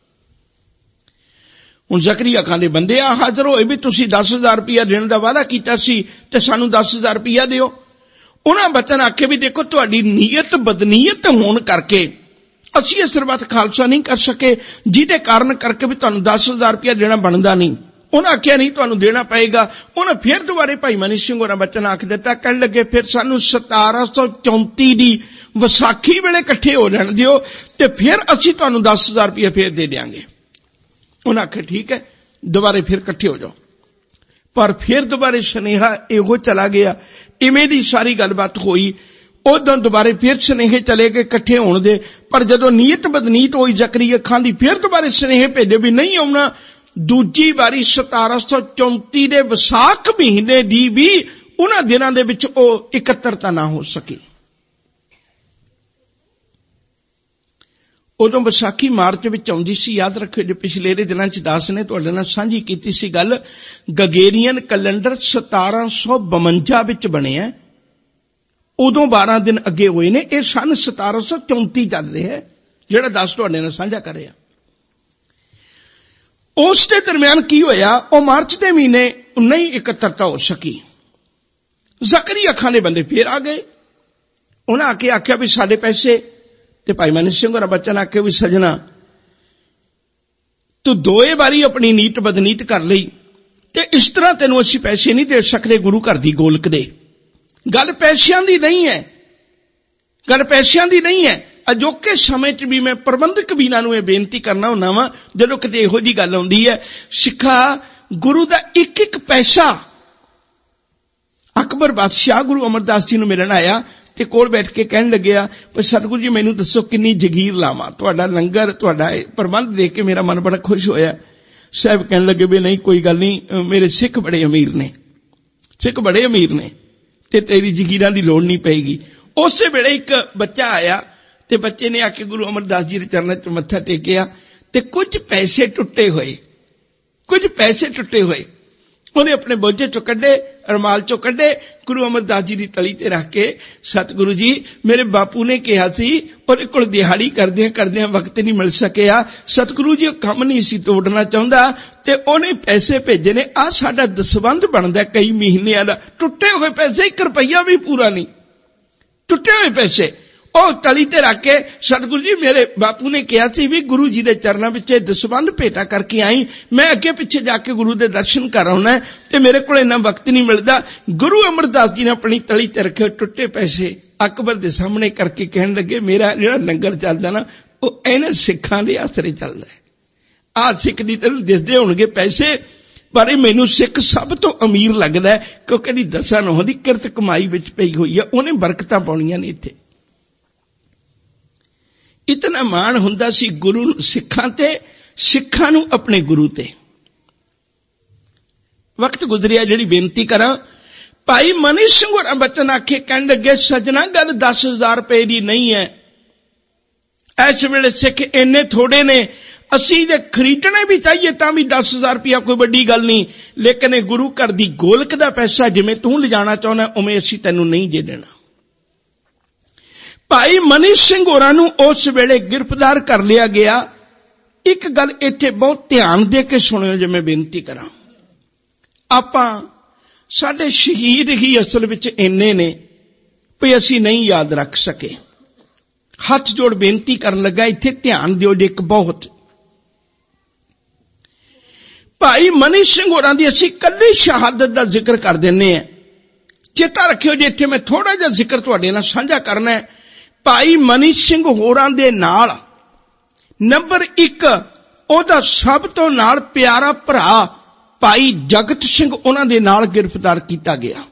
ਹੁਣ ਜ਼ਕਰੀਆ ਖਾਨ ਦੇ ਬੰਦੇ ਆ ਹਾਜ਼ਰ ਹੋਏ ਵੀ ਤੁਸੀਂ ਦਸ ਹਜ਼ਾਰ ਰੁਪਇਆ ਦੇਣ ਦਾ ਵਾਅਦਾ ਕੀਤਾ ਸੀ ਤੇ ਸਾਨੂੰ ਦਸ ਹਜ਼ਾਰ ਰੁਪਇਆ ਦਿਓ। ਉਹਨਾਂ ਬਚਨ ਆਖੇ ਵੀ ਦੇਖੋ ਤੁਹਾਡੀ ਨੀਅਤ ਬਦਨੀਅਤ ਹੋਣ ਕਰਕੇ ਅਸੀਂ ਇਹ ਸਰਬੱਤ ਖਾਲਸਾ ਨਹੀਂ ਕਰ ਸਕੇ, ਜਿਹਦੇ ਕਾਰਨ ਕਰਕੇ ਵੀ ਤੁਹਾਨੂੰ ਦਸ ਹਜ਼ਾਰ ਰੁਪਇਆ ਦੇਣਾ ਬਣਦਾ ਨਹੀਂ। ਉਹਨਾਂ ਆਖਿਆ ਨਹੀਂ ਤੁਹਾਨੂੰ ਦੇਣਾ ਪਏਗਾ। ਉਹਨਾਂ ਫਿਰ ਦੁਬਾਰੇ ਭਾਈ ਮਨੀ ਸਿੰਘ ਹੋਰਾਂ ਬਚਨ ਆਖ ਦਿੱਤਾ, ਕਹਿਣ ਲੱਗੇ ਫਿਰ ਸਾਨੂੰ ਸਤਾਰਾਂ ਸੌ ਚੌਂਤੀ ਦੀ ਵਿਸਾਖੀ ਵੇਲੇ ਇਕੱਠੇ ਹੋ ਜਾਣ ਦਿਓ ਤੇ ਫਿਰ ਅਸੀਂ ਤੁਹਾਨੂੰ ਦਸ ਹਜ਼ਾਰ ਰੁਪਇਆ ਫਿਰ ਦੇ ਦਿਆਂਗੇ। ਉਹਨਾਂ ਆਖਿਆ ਠੀਕ ਹੈ, ਦੁਬਾਰੇ ਫਿਰ ਇਕੱਠੇ ਹੋ ਜਾਓ। ਪਰ ਫਿਰ ਦੁਬਾਰੇ ਸੁਨੇਹਾ ਇਹੋ ਚਲਾ ਗਿਆ, ਇਵੇਂ ਦੀ ਸਾਰੀ ਗੱਲਬਾਤ ਹੋਈ। ਉਦੋਂ ਦੁਬਾਰੇ ਫਿਰ ਸੁਨੇਹੇ ਚਲੇ ਗਏ ਇਕੱਠੇ ਹੋਣ ਦੇ, ਪਰ ਜਦੋਂ ਨੀਅਤ ਬਦਨੀਤ ਹੋਈ ਜ਼ਕਰੀਆ ਖਾਨ ਦੀ ਫਿਰ ਦੁਬਾਰੇ ਸੁਨੇਹੇ ਭੇਜੇ ਵੀ ਨਹੀਂ ਆਉਣਾ। ਦੂਜੀ ਵਾਰੀ ਸਤਾਰਾਂ ਸੌ ਚੌਂਤੀ ਦੇ ਵਿਸਾਖ ਮਹੀਨੇ ਦੀ ਵੀ ਉਹਨਾਂ ਦਿਨਾਂ ਦੇ ਵਿੱਚ ਉਹ ਇਕੱਤਰਤਾ ਨਾ ਹੋ ਸਕੀ। ਉਦੋਂ ਵਿਸਾਖੀ ਮਾਰਚ ਵਿੱਚ ਆਉਂਦੀ ਸੀ। ਯਾਦ ਰੱਖਿਓ, ਜੇ ਪਿਛਲੇ ਦਿਨਾਂ ਚ ਦਾਸ ਨੇ ਤੁਹਾਡੇ ਨਾਲ ਸਾਂਝੀ ਕੀਤੀ ਸੀ ਗੱਲ, ਗਗੇਰੀਅਨ ਕੈਲੰਡਰ ਸਤਾਰਾਂ ਸੌ ਬਵੰਜਾ ਵਿੱਚ ਬਣਿਆ, ਉਦੋਂ ਬਾਰਾਂ ਦਿਨ ਅੱਗੇ ਹੋਏ ਨੇ। ਇਹ ਸਨ ਸਤਾਰਾਂ ਸੌ ਚੌਂਤੀ ਚੱਲ ਰਿਹਾ ਹੈ ਜਿਹੜਾ ਦਾਸ ਤੁਹਾਡੇ ਨਾਲ ਸਾਂਝਾ ਕਰਿਆ। ਉਸ ਦੇ ਦਰਮਿਆਨ ਕੀ ਹੋਇਆ, ਉਹ ਮਾਰਚ ਦੇ ਮਹੀਨੇ ਨਹੀਂ ਇਕੱਤਰਤਾ ਹੋ ਸਕੀ। ਜ਼ਕਰੀਆ ਖਾਨ ਦੇ ਬੰਦੇ ਫੇਰ ਆ ਗਏ। ਉਹਨਾਂ ਆ ਕੇ ਆਖਿਆ ਵੀ ਸਾਡੇ ਪੈਸੇ, ਤੇ ਭਾਈ ਮਨੀ ਸਿੰਘ ਹੋਰਾਂ ਬਚਨ ਆਖੇ ਵੀ ਸਜਣਾ ਤੂੰ ਦੋਏ ਵਾਰੀ ਆਪਣੀ ਨੀਤ ਬਦਨੀਤ ਕਰ ਲਈ ਤੇ ਇਸ ਤਰ੍ਹਾਂ ਤੈਨੂੰ ਅਸੀਂ ਪੈਸੇ ਨਹੀਂ ਦੇ ਸਕਦੇ ਗੁਰੂ ਘਰ ਦੀ ਗੋਲਕ ਦੇ। ਗੱਲ ਪੈਸਿਆਂ ਦੀ ਨਹੀਂ ਹੈ, ਗੱਲ ਪੈਸਿਆਂ ਦੀ ਨਹੀਂ ਹੈ। ਅਜੋਕੇ ਸਮੇਂ 'ਚ ਵੀ ਮੈਂ ਪ੍ਰਬੰਧਕ ਵੀਰਾਂ ਨੂੰ ਇਹ ਬੇਨਤੀ ਕਰਨਾ ਹੁੰਦਾ ਵਾਂ, ਜਦੋਂ ਕਿਤੇ ਇਹੋ ਜਿਹੀ ਗੱਲ ਆਉਂਦੀ ਹੈ, ਸਿੱਖਾ ਗੁਰੂ ਦਾ ਇੱਕ ਇੱਕ ਪੈਸਾ। ਅਕਬਰ ਬਾਦਸ਼ਾਹ ਗੁਰੂ ਅਮਰਦਾਸ ਜੀ ਨੂੰ ਮਿਲਣ ਆਇਆ ਤੇ ਕੋਲ ਬੈਠ ਕੇ ਕਹਿਣ ਲੱਗਿਆ, ਪਰ ਸਤਿਗੁਰੂ ਜੀ ਮੈਨੂੰ ਦੱਸੋ ਕਿੰਨੀ ਜਗੀਰ ਲਾਵਾਂ, ਤੁਹਾਡਾ ਲੰਗਰ ਤੁਹਾਡਾ ਪ੍ਰਬੰਧ ਦੇਖ ਕੇ ਮੇਰਾ ਮਨ ਬੜਾ ਖੁਸ਼ ਹੋਇਆ। ਸਾਹਿਬ ਕਹਿਣ ਲੱਗੇ ਵੀ ਨਹੀਂ ਕੋਈ ਗੱਲ ਨਹੀਂ, ਮੇਰੇ ਸਿੱਖ ਬੜੇ ਅਮੀਰ ਨੇ, ਸਿੱਖ ਬੜੇ ਅਮੀਰ ਨੇ ਤੇ ਤੇਰੀ ਜਗੀਰਾਂ ਦੀ ਲੋੜ ਨਹੀਂ ਪਏਗੀ। ਉਸੇ ਵੇਲੇ ਇੱਕ ਬੱਚਾ ਆਇਆ ਤੇ ਬੱਚੇ ਨੇ ਆ ਕੇ ਗੁਰੂ ਅਮਰਦਾਸ ਜੀ ਦੇ ਚਰਨਾਂ 'ਚ ਮੱਥਾ ਟੇਕਿਆ ਤੇ ਕੁਝ ਪੈਸੇ ਟੁੱਟੇ ਹੋਏ, ਕੁਝ ਪੈਸੇ ਟੁੱਟੇ ਹੋਏ ਉਹਨੇ ਆਪਣੇ ਬੋਝੇ ਚੋਂ ਕੱਢੇ, ਰੁਮਾਲ ਚੋਂ ਕੱਢੇ, ਗੁਰੂ ਅਮਰਦਾਸ ਜੀ ਦੀ ਤਲੀ ਤੇ ਰੱਖ ਕੇ, ਸਤਿਗੁਰੂ ਜੀ ਮੇਰੇ ਬਾਪੂ ਨੇ ਕਿਹਾ ਸੀ ਉਹਦੇ ਕੋਲ ਦਿਹਾੜੀ ਕਰਦਿਆਂ ਕਰਦਿਆਂ ਵਕਤ ਨਹੀਂ ਮਿਲ ਸਕਿਆ, ਸਤਿਗੁਰੂ ਜੀ ਉਹ ਕੰਮ ਨਹੀਂ ਸੀ ਤੋੜਨਾ ਚਾਹੁੰਦਾ ਤੇ ਉਹਨੇ ਪੈਸੇ ਭੇਜੇ ਨੇ, ਆਹ ਸਾਡਾ ਦਸਵੰਧ ਬਣਦਾ ਕਈ ਮਹੀਨਿਆਂ ਦਾ। ਟੁੱਟੇ ਹੋਏ ਪੈਸੇ, ਇੱਕ ਰੁਪਈਆ ਵੀ ਪੂਰਾ ਨਹੀਂ, ਟੁੱਟੇ ਹੋਏ ਪੈਸੇ ਉਹ ਤਲੀ ਤੇ ਰੱਖ ਕੇ, ਸਤਿਗੁਰੂ ਜੀ ਮੇਰੇ ਬਾਪੂ ਨੇ ਕਿਹਾ ਸੀ ਵੀ ਗੁਰੂ ਜੀ ਦੇ ਚਰਨਾਂ ਵਿੱਚ ਦਸਵੰਧ ਭੇਟਾ ਕਰਕੇ ਆਈ, ਮੈਂ ਅੱਗੇ ਪਿੱਛੇ ਜਾ ਕੇ ਗੁਰੂ ਦੇ ਦਰਸ਼ਨ ਕਰ ਆਉਣਾ ਤੇ ਮੇਰੇ ਕੋਲ ਇੰਨਾ ਵਕਤ ਨਹੀਂ ਮਿਲਦਾ। ਗੁਰੂ ਅਮਰਦਾਸ ਜੀ ਨੇ ਆਪਣੀ ਤਲੀ ਤੇ ਰੱਖੇ ਟੁੱਟੇ ਪੈਸੇ ਅਕਬਰ ਦੇ ਸਾਹਮਣੇ ਕਰਕੇ ਕਹਿਣ ਲੱਗੇ, ਮੇਰਾ ਜਿਹੜਾ ਲੰਗਰ ਚੱਲਦਾ ਨਾ ਉਹ ਇਹਨਾਂ ਸਿੱਖਾਂ ਦੇ ਆਸਰੇ ਚੱਲਦਾ ਹੈ। ਆਹ ਸਿੱਖ ਦੀ ਤੈਨੂੰ ਦਿਸਦੇ ਹੋਣਗੇ ਪੈਸੇ, ਪਰ ਇਹ ਮੈਨੂੰ ਸਿੱਖ ਸਭ ਤੋਂ ਅਮੀਰ ਲੱਗਦਾ ਕਿਉਂਕਿ ਇਹਦੀ ਦਸਾਂ ਨੌਂ ਦੀ ਕਿਰਤ ਕਮਾਈ ਵਿੱਚ ਪਈ ਹੋਈ ਹੈ, ਉਹਨੇ ਬਰਕਤਾਂ ਪਾਉਣੀਆਂ ਨੇ ਇੱਥੇ। ਇਤਨਾ ਮਾਣ ਹੁੰਦਾ ਸੀ ਗੁਰੂ ਸਿੱਖਾਂ ਤੇ, ਸਿੱਖਾਂ ਨੂੰ ਆਪਣੇ ਗੁਰੂ ਤੇ। ਵਕਤ ਗੁਜ਼ਰਿਆ, ਜਿਹੜੀ ਬੇਨਤੀ ਕਰਾਂ, ਭਾਈ ਮਨੀ ਸਿੰਘ ਹੋਰਾਂ ਬਚਨ ਆਖੇ ਕਹਿਣ ਲੱਗੇ, ਸਜਣਾ ਗੱਲ ਦਸ ਹਜ਼ਾਰ ਰੁਪਏ ਦੀ ਨਹੀਂ ਹੈ, ਇਸ ਵੇਲੇ ਸਿੱਖ ਇੰਨੇ ਥੋੜੇ ਨੇ, ਅਸੀਂ ਜੇ ਖਰੀਦਣੇ ਵੀ ਚਾਹੀਏ ਤਾਂ ਵੀ ਦਸ ਹਜ਼ਾਰ ਰੁਪਇਆ ਕੋਈ ਵੱਡੀ ਗੱਲ ਨਹੀਂ, ਲੇਕਿਨ ਇਹ ਗੁਰੂ ਘਰ ਦੀ ਗੋਲਕ ਦਾ ਪੈਸਾ ਜਿਵੇਂ ਤੂੰ ਲਿਜਾਣਾ ਚਾਹੁੰਦਾ ਉਵੇਂ ਅਸੀਂ ਤੈਨੂੰ ਨਹੀਂ ਦੇ ਦੇਣਾ। ਭਾਈ ਮਨੀ ਸਿੰਘ ਹੋਰਾਂ ਨੂੰ ਉਸ ਵੇਲੇ ਗ੍ਰਿਫਤਾਰ ਕਰ ਲਿਆ ਗਿਆ। ਇੱਕ ਗੱਲ ਇੱਥੇ ਬਹੁਤ ਧਿਆਨ ਦੇ ਕੇ ਸੁਣਿਓ ਜੇ ਮੈਂ ਬੇਨਤੀ ਕਰਾਂ, ਆਪਾਂ ਸਾਡੇ ਸ਼ਹੀਦ ਹੀ ਅਸਲ ਵਿੱਚ ਇੰਨੇ ਨੇ ਵੀ ਅਸੀਂ ਨਹੀਂ ਯਾਦ ਰੱਖ ਸਕੇ। ਹੱਥ ਜੋੜ ਬੇਨਤੀ ਕਰਨ ਲੱਗਾ, ਇੱਥੇ ਧਿਆਨ ਦਿਓ ਜੇ ਇੱਕ ਬਹੁਤ। ਭਾਈ ਮਨੀ ਸਿੰਘ ਹੋਰਾਂ ਦੀ ਅਸੀਂ ਕੱਲੀ ਸ਼ਹਾਦਤ ਦਾ ਜ਼ਿਕਰ ਕਰ ਦਿੰਦੇ ਹਾਂ। ਚੇਤਾ ਰੱਖਿਓ ਜੇ ਇੱਥੇ ਮੈਂ ਥੋੜਾ ਜਿਹਾ ਜ਼ਿਕਰ ਤੁਹਾਡੇ ਨਾਲ ਸਾਂਝਾ ਕਰਨਾ ਹੈ। ਭਾਈ ਮਨੀ ਸਿੰਘ ਹੋਰਾਂ ਦੇ ਨਾਲ ਨੰਬਰ ਇੱਕ ਉਹਦਾ ਸਭ ਤੋਂ ਨਾਲ ਪਿਆਰਾ ਭਰਾ ਭਾਈ ਜਗਤ ਸਿੰਘ ਉਹਨਾਂ ਦੇ ਨਾਲ ਗ੍ਰਿਫਤਾਰ ਕੀਤਾ ਗਿਆ।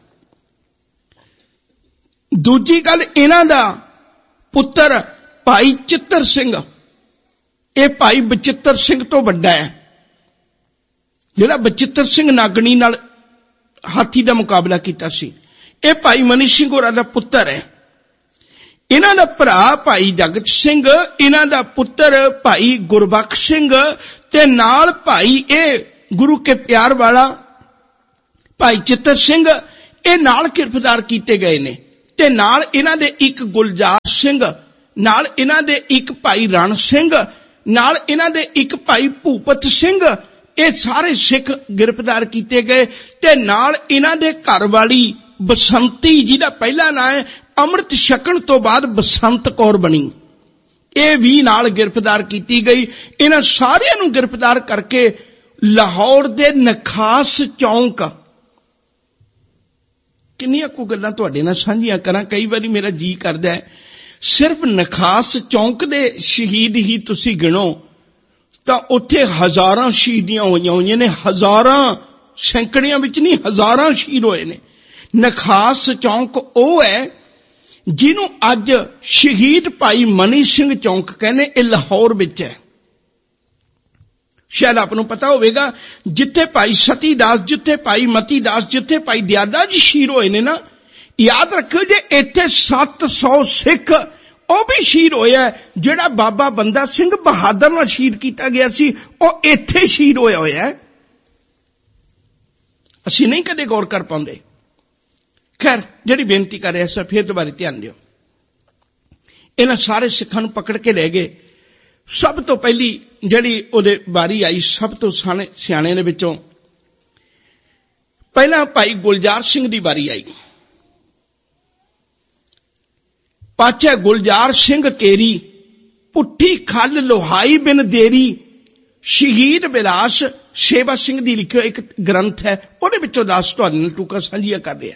ਦੂਜੀ ਗੱਲ, ਇਹਨਾਂ ਦਾ ਪੁੱਤਰ ਭਾਈ ਚਿੱਤਰ ਸਿੰਘ, ਇਹ ਭਾਈ ਬਚਿੱਤਰ ਸਿੰਘ ਤੋਂ ਵੱਡਾ ਹੈ, ਜਿਹੜਾ ਬਚਿੱਤਰ ਸਿੰਘ ਨਾਗਣੀ ਨਾਲ ਹਾਥੀ ਦਾ ਮੁਕਾਬਲਾ ਕੀਤਾ ਸੀ। ਇਹ ਭਾਈ ਮਨੀ ਸਿੰਘ ਹੋਰਾਂ ਦਾ ਪੁੱਤਰ ਹੈ। ਇਹਨਾਂ ਦਾ ਭਰਾ ਭਾਈ ਜਗਤ ਸਿੰਘ, ਇਹਨਾਂ ਦਾ ਪੁੱਤਰ ਭਾਈ ਗੁਰਬਖਸ਼ ਸਿੰਘ ਤੇ ਨਾਲ ਭਾਈ ਇਹ ਗੁਰੂ ਕੇ ਪਿਆਰ ਵਾਲਾ ਭਾਈ ਚਿੱਤਰ ਸਿੰਘ, ਇਹ ਨਾਲ ਗਿਰਫਤਾਰ ਕੀਤੇ ਗਏ ਨੇ ਤੇ ਨਾਲ ਇਹਨਾਂ ਦੇ ਇੱਕ ਗੁਲਜ਼ਾਰ ਸਿੰਘ, ਨਾਲ ਇਹਨਾਂ ਦੇ ਇੱਕ ਭਾਈ ਰਣ ਸਿੰਘ, ਨਾਲ ਇਹਨਾਂ ਦੇ ਇੱਕ ਭਾਈ ਭੂਪਤ ਸਿੰਘ, ਇਹ ਸਾਰੇ ਸਿੱਖ ਗਿਰਫਤਾਰ ਕੀਤੇ ਗਏ ਤੇ ਨਾਲ ਇਹਨਾਂ ਦੇ ਘਰ ਵਾਲੀ ਬਸੰਤੀ, ਜਿਹਦਾ ਪਹਿਲਾ ਨਾਂ ਹੈ ਅੰਮ੍ਰਿਤ ਛਕਣ ਤੋਂ ਬਾਅਦ ਬਸੰਤ ਕੌਰ ਬਣੀ, ਇਹ ਵੀ ਨਾਲ ਗਿਰਫਤਾਰ ਕੀਤੀ ਗਈ। ਇਹਨਾਂ ਸਾਰਿਆਂ ਨੂੰ ਗਿਰਫਤਾਰ ਕਰਕੇ ਲਾਹੌਰ ਦੇ ਨਖਾਸ ਚੌਂਕ, ਕਿੰਨੀਆਂ ਕੁ ਗੱਲਾਂ ਤੁਹਾਡੇ ਨਾਲ ਸਾਂਝੀਆਂ ਕਰਾਂ, ਕਈ ਵਾਰੀ ਮੇਰਾ ਜੀ ਕਰਦਾ ਹੈ ਸਿਰਫ ਨਖਾਸ ਚੌਂਕ ਦੇ ਸ਼ਹੀਦ ਹੀ ਤੁਸੀਂ ਗਿਣੋ ਤਾਂ ਉੱਥੇ ਹਜ਼ਾਰਾਂ ਸ਼ਹੀਦੀਆਂ ਹੋਈਆਂ ਹੋਈਆਂ ਨੇ, ਹਜ਼ਾਰਾਂ, ਸੈਂਕੜਿਆਂ ਵਿੱਚ ਨਹੀਂ, ਹਜ਼ਾਰਾਂ ਸ਼ਹੀਦ ਹੋਏ ਨੇ। ਨਖਾਸ ਚੌਂਕ ਉਹ ਹੈ ਜਿਹਨੂੰ ਅੱਜ ਸ਼ਹੀਦ ਭਾਈ ਮਨੀ ਸਿੰਘ ਚੌਂਕ ਕਹਿੰਦੇ, ਇਹ ਲਾਹੌਰ ਵਿੱਚ ਹੈ। ਸ਼ਾਇਦ ਆਪ ਨੂੰ ਪਤਾ ਹੋਵੇਗਾ ਜਿੱਥੇ ਭਾਈ ਸਤੀ ਦਾਸ, ਜਿੱਥੇ ਭਾਈ ਮਤੀ ਦਾਸ, ਜਿੱਥੇ ਭਾਈ ਦਿਆਦਾ ਜੀ ਸ਼ਹੀਦ ਹੋਏ ਨੇ ਨਾ, ਯਾਦ ਰੱਖਿਓ ਜੇ ਇੱਥੇ ਸੱਤ ਸੌ ਸਿੱਖ ਉਹ ਵੀ ਸ਼ਹੀਦ ਹੋਇਆ। ਜਿਹੜਾ ਬਾਬਾ ਬੰਦਾ ਸਿੰਘ ਬਹਾਦਰ ਨਾਲ ਸ਼ਹੀਦ ਕੀਤਾ ਗਿਆ ਸੀ ਉਹ ਇੱਥੇ ਸ਼ਹੀਦ ਹੋਇਆ ਹੋਇਆ। ਅਸੀਂ ਨਹੀਂ ਕਦੇ ਗੌਰ ਕਰ ਪਾਉਂਦੇ। ਖੈਰ, ਜਿਹੜੀ ਬੇਨਤੀ ਕਰ ਰਿਹਾ ਸੀ ਫਿਰ ਦੁਬਾਰਾ ਧਿਆਨ ਦਿਓ। ਇਹਨਾਂ ਸਾਰੇ ਸਿੱਖਾਂ ਨੂੰ ਪਕੜ ਕੇ ਲੈ ਗਏ। ਸਭ ਤੋਂ ਪਹਿਲੀ ਜਿਹੜੀ ਉਹਦੇ ਵਾਰੀ ਆਈ, ਸਭ ਤੋਂ ਸਿਆਣੇ ਸਿਆਣੇ ਦੇ ਵਿੱਚੋਂ ਪਹਿਲਾਂ ਭਾਈ ਗੁਲਜ਼ਾਰ ਸਿੰਘ ਦੀ ਵਾਰੀ ਆਈ। ਪਾਛੇ ਗੁਲਜ਼ਾਰ ਸਿੰਘ ਕੇਰੀ, ਪੁੱਠੀ ਖੱਲ ਲੋਹਾਈ ਬਿਨ ਦੇਰੀ, ਸ਼ਹੀਦ ਬਿਲਾਸ ਸੇਵਾ ਸਿੰਘ ਦੀ ਲਿਖਿਆ ਇੱਕ ਗ੍ਰੰਥ ਹੈ, ਉਹਦੇ ਵਿੱਚੋਂ ਦੱਸ ਤੁਹਾਡੇ ਨਾਲ ਟੂਕਾ ਸਾਂਝੀਆਂ ਕਰਦੇ ਆ।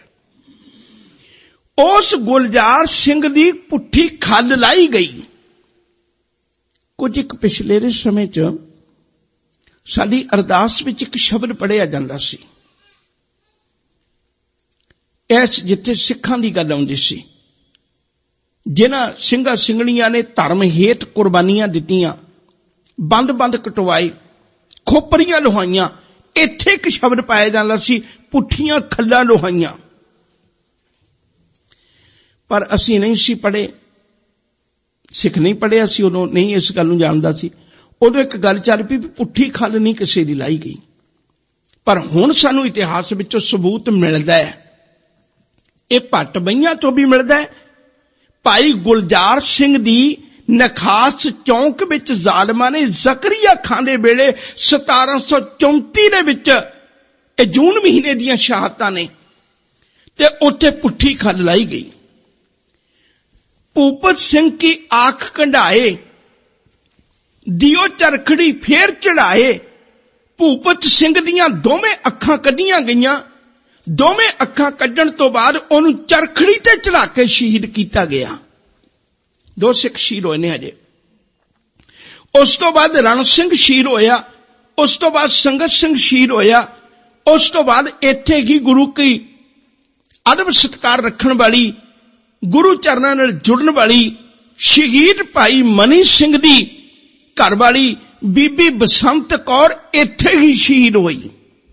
ਉਸ ਗੁਲਜ਼ਾਰ ਸਿੰਘ ਦੀ ਪੁੱਠੀ ਖੱਲ ਲਾਈ ਗਈ। ਕੁਝ ਇੱਕ ਪਿਛਲੇ ਦੇ ਸਮੇਂ 'ਚ ਸਾਡੀ ਅਰਦਾਸ ਵਿੱਚ ਇੱਕ ਸ਼ਬਦ ਪੜ੍ਹਿਆ ਜਾਂਦਾ ਸੀ, ਇਸ ਜਿੱਥੇ ਸਿੱਖਾਂ ਦੀ ਗੱਲ ਆਉਂਦੀ ਸੀ, ਜਿਨ੍ਹਾਂ ਸਿੰਘਾਂ ਸਿੰਘਣੀਆਂ ਨੇ ਧਰਮ ਹੇਤ ਕੁਰਬਾਨੀਆਂ ਦਿੱਤੀਆਂ, ਬੰਦ ਬੰਦ ਕਟਵਾਏ, ਖੋਪਰੀਆਂ ਲੋਹਾਈਆਂ, ਇੱਥੇ ਇੱਕ ਸ਼ਬਦ ਪਾਇਆ ਜਾਂਦਾ ਸੀ, ਪੁੱਠੀਆਂ ਖੱਲਾਂ ਲੋਹਾਈਆਂ। ਪਰ ਅਸੀਂ ਨਹੀਂ ਸੀ ਪੜ੍ਹੇ, ਸਿੱਖ ਨਹੀਂ ਪੜ੍ਹਿਆ ਸੀ ਉਦੋਂ, ਨਹੀਂ ਇਸ ਗੱਲ ਨੂੰ ਜਾਣਦਾ ਸੀ। ਉਦੋਂ ਇੱਕ ਗੱਲ ਚੱਲ ਪਈ ਵੀ ਪੁੱਠੀ ਖੱਲ ਨਹੀਂ ਕਿਸੇ ਦੀ ਲਾਈ ਗਈ। ਪਰ ਹੁਣ ਸਾਨੂੰ ਇਤਿਹਾਸ ਵਿੱਚੋਂ ਸਬੂਤ ਮਿਲਦਾ ਹੈ, ਇਹ ਭੱਟ ਬਈਆਂ ਤੋਂ ਵੀ ਮਿਲਦਾ ਹੈ। ਭਾਈ ਗੁਲਜ਼ਾਰ ਸਿੰਘ ਦੀ ਨਖਾਸ ਚੌਂਕ ਵਿੱਚ ਜ਼ਾਲਮਾਂ ਨੇ ਜ਼ਕਰੀਆ ਖਾਨ ਦੇ ਵੇਲੇ ਸਤਾਰਾਂ ਸੌ ਚੌਂਤੀ ਦੇ ਵਿੱਚ, ਇਹ ਜੂਨ ਮਹੀਨੇ ਦੀਆਂ ਸ਼ਹਾਦਤਾਂ ਨੇ, ਤੇ ਉੱਥੇ ਪੁੱਠੀ ਖੱਲ ਲਾਈ ਗਈ। ਭੂਪਤ ਸਿੰਘ ਕੀ ਆਂਖ ਕੰਢਾਏ, ਦਿਓ ਚਰਖੜੀ ਫੇਰ ਚੜਾਏ। ਭੂਪਤ ਸਿੰਘ ਦੀਆਂ ਦੋਵੇਂ ਅੱਖਾਂ ਕੱਢੀਆਂ ਗਈਆਂ। ਦੋਵੇਂ ਅੱਖਾਂ ਕੱਢਣ ਤੋਂ ਬਾਅਦ ਉਹਨੂੰ ਚਰਖੜੀ ਤੇ ਚੜਾ ਕੇ ਸ਼ਹੀਦ ਕੀਤਾ ਗਿਆ। ਦੋ ਸਿੱਖ ਸ਼ਹੀਦ ਹੋਏ ਨੇ ਹਜੇ। ਉਸ ਤੋਂ ਬਾਅਦ ਰਣ ਸਿੰਘ ਸ਼ਹੀਦ ਹੋਇਆ, ਉਸ ਤੋਂ ਬਾਅਦ ਸੰਗਤ ਸਿੰਘ ਸ਼ਹੀਦ ਹੋਇਆ, ਉਸ ਤੋਂ ਬਾਅਦ ਇੱਥੇ ਹੀ ਗੁਰੂ ਕੀ ਅਦਬ ਸਤਿਕਾਰ ਰੱਖਣ ਵਾਲੀ, ਗੁਰੂ ਚਰਨਾਂ ਨਾਲ ਜੁੜਨ ਵਾਲੀ ਸ਼ਹੀਦ ਭਾਈ ਮਨੀ ਸਿੰਘ ਦੀ ਘਰ ਵਾਲੀ ਬੀਬੀ ਬਸੰਤ ਕੌਰ ਇੱਥੇ ਹੀ ਸ਼ਹੀਦ ਹੋਈ।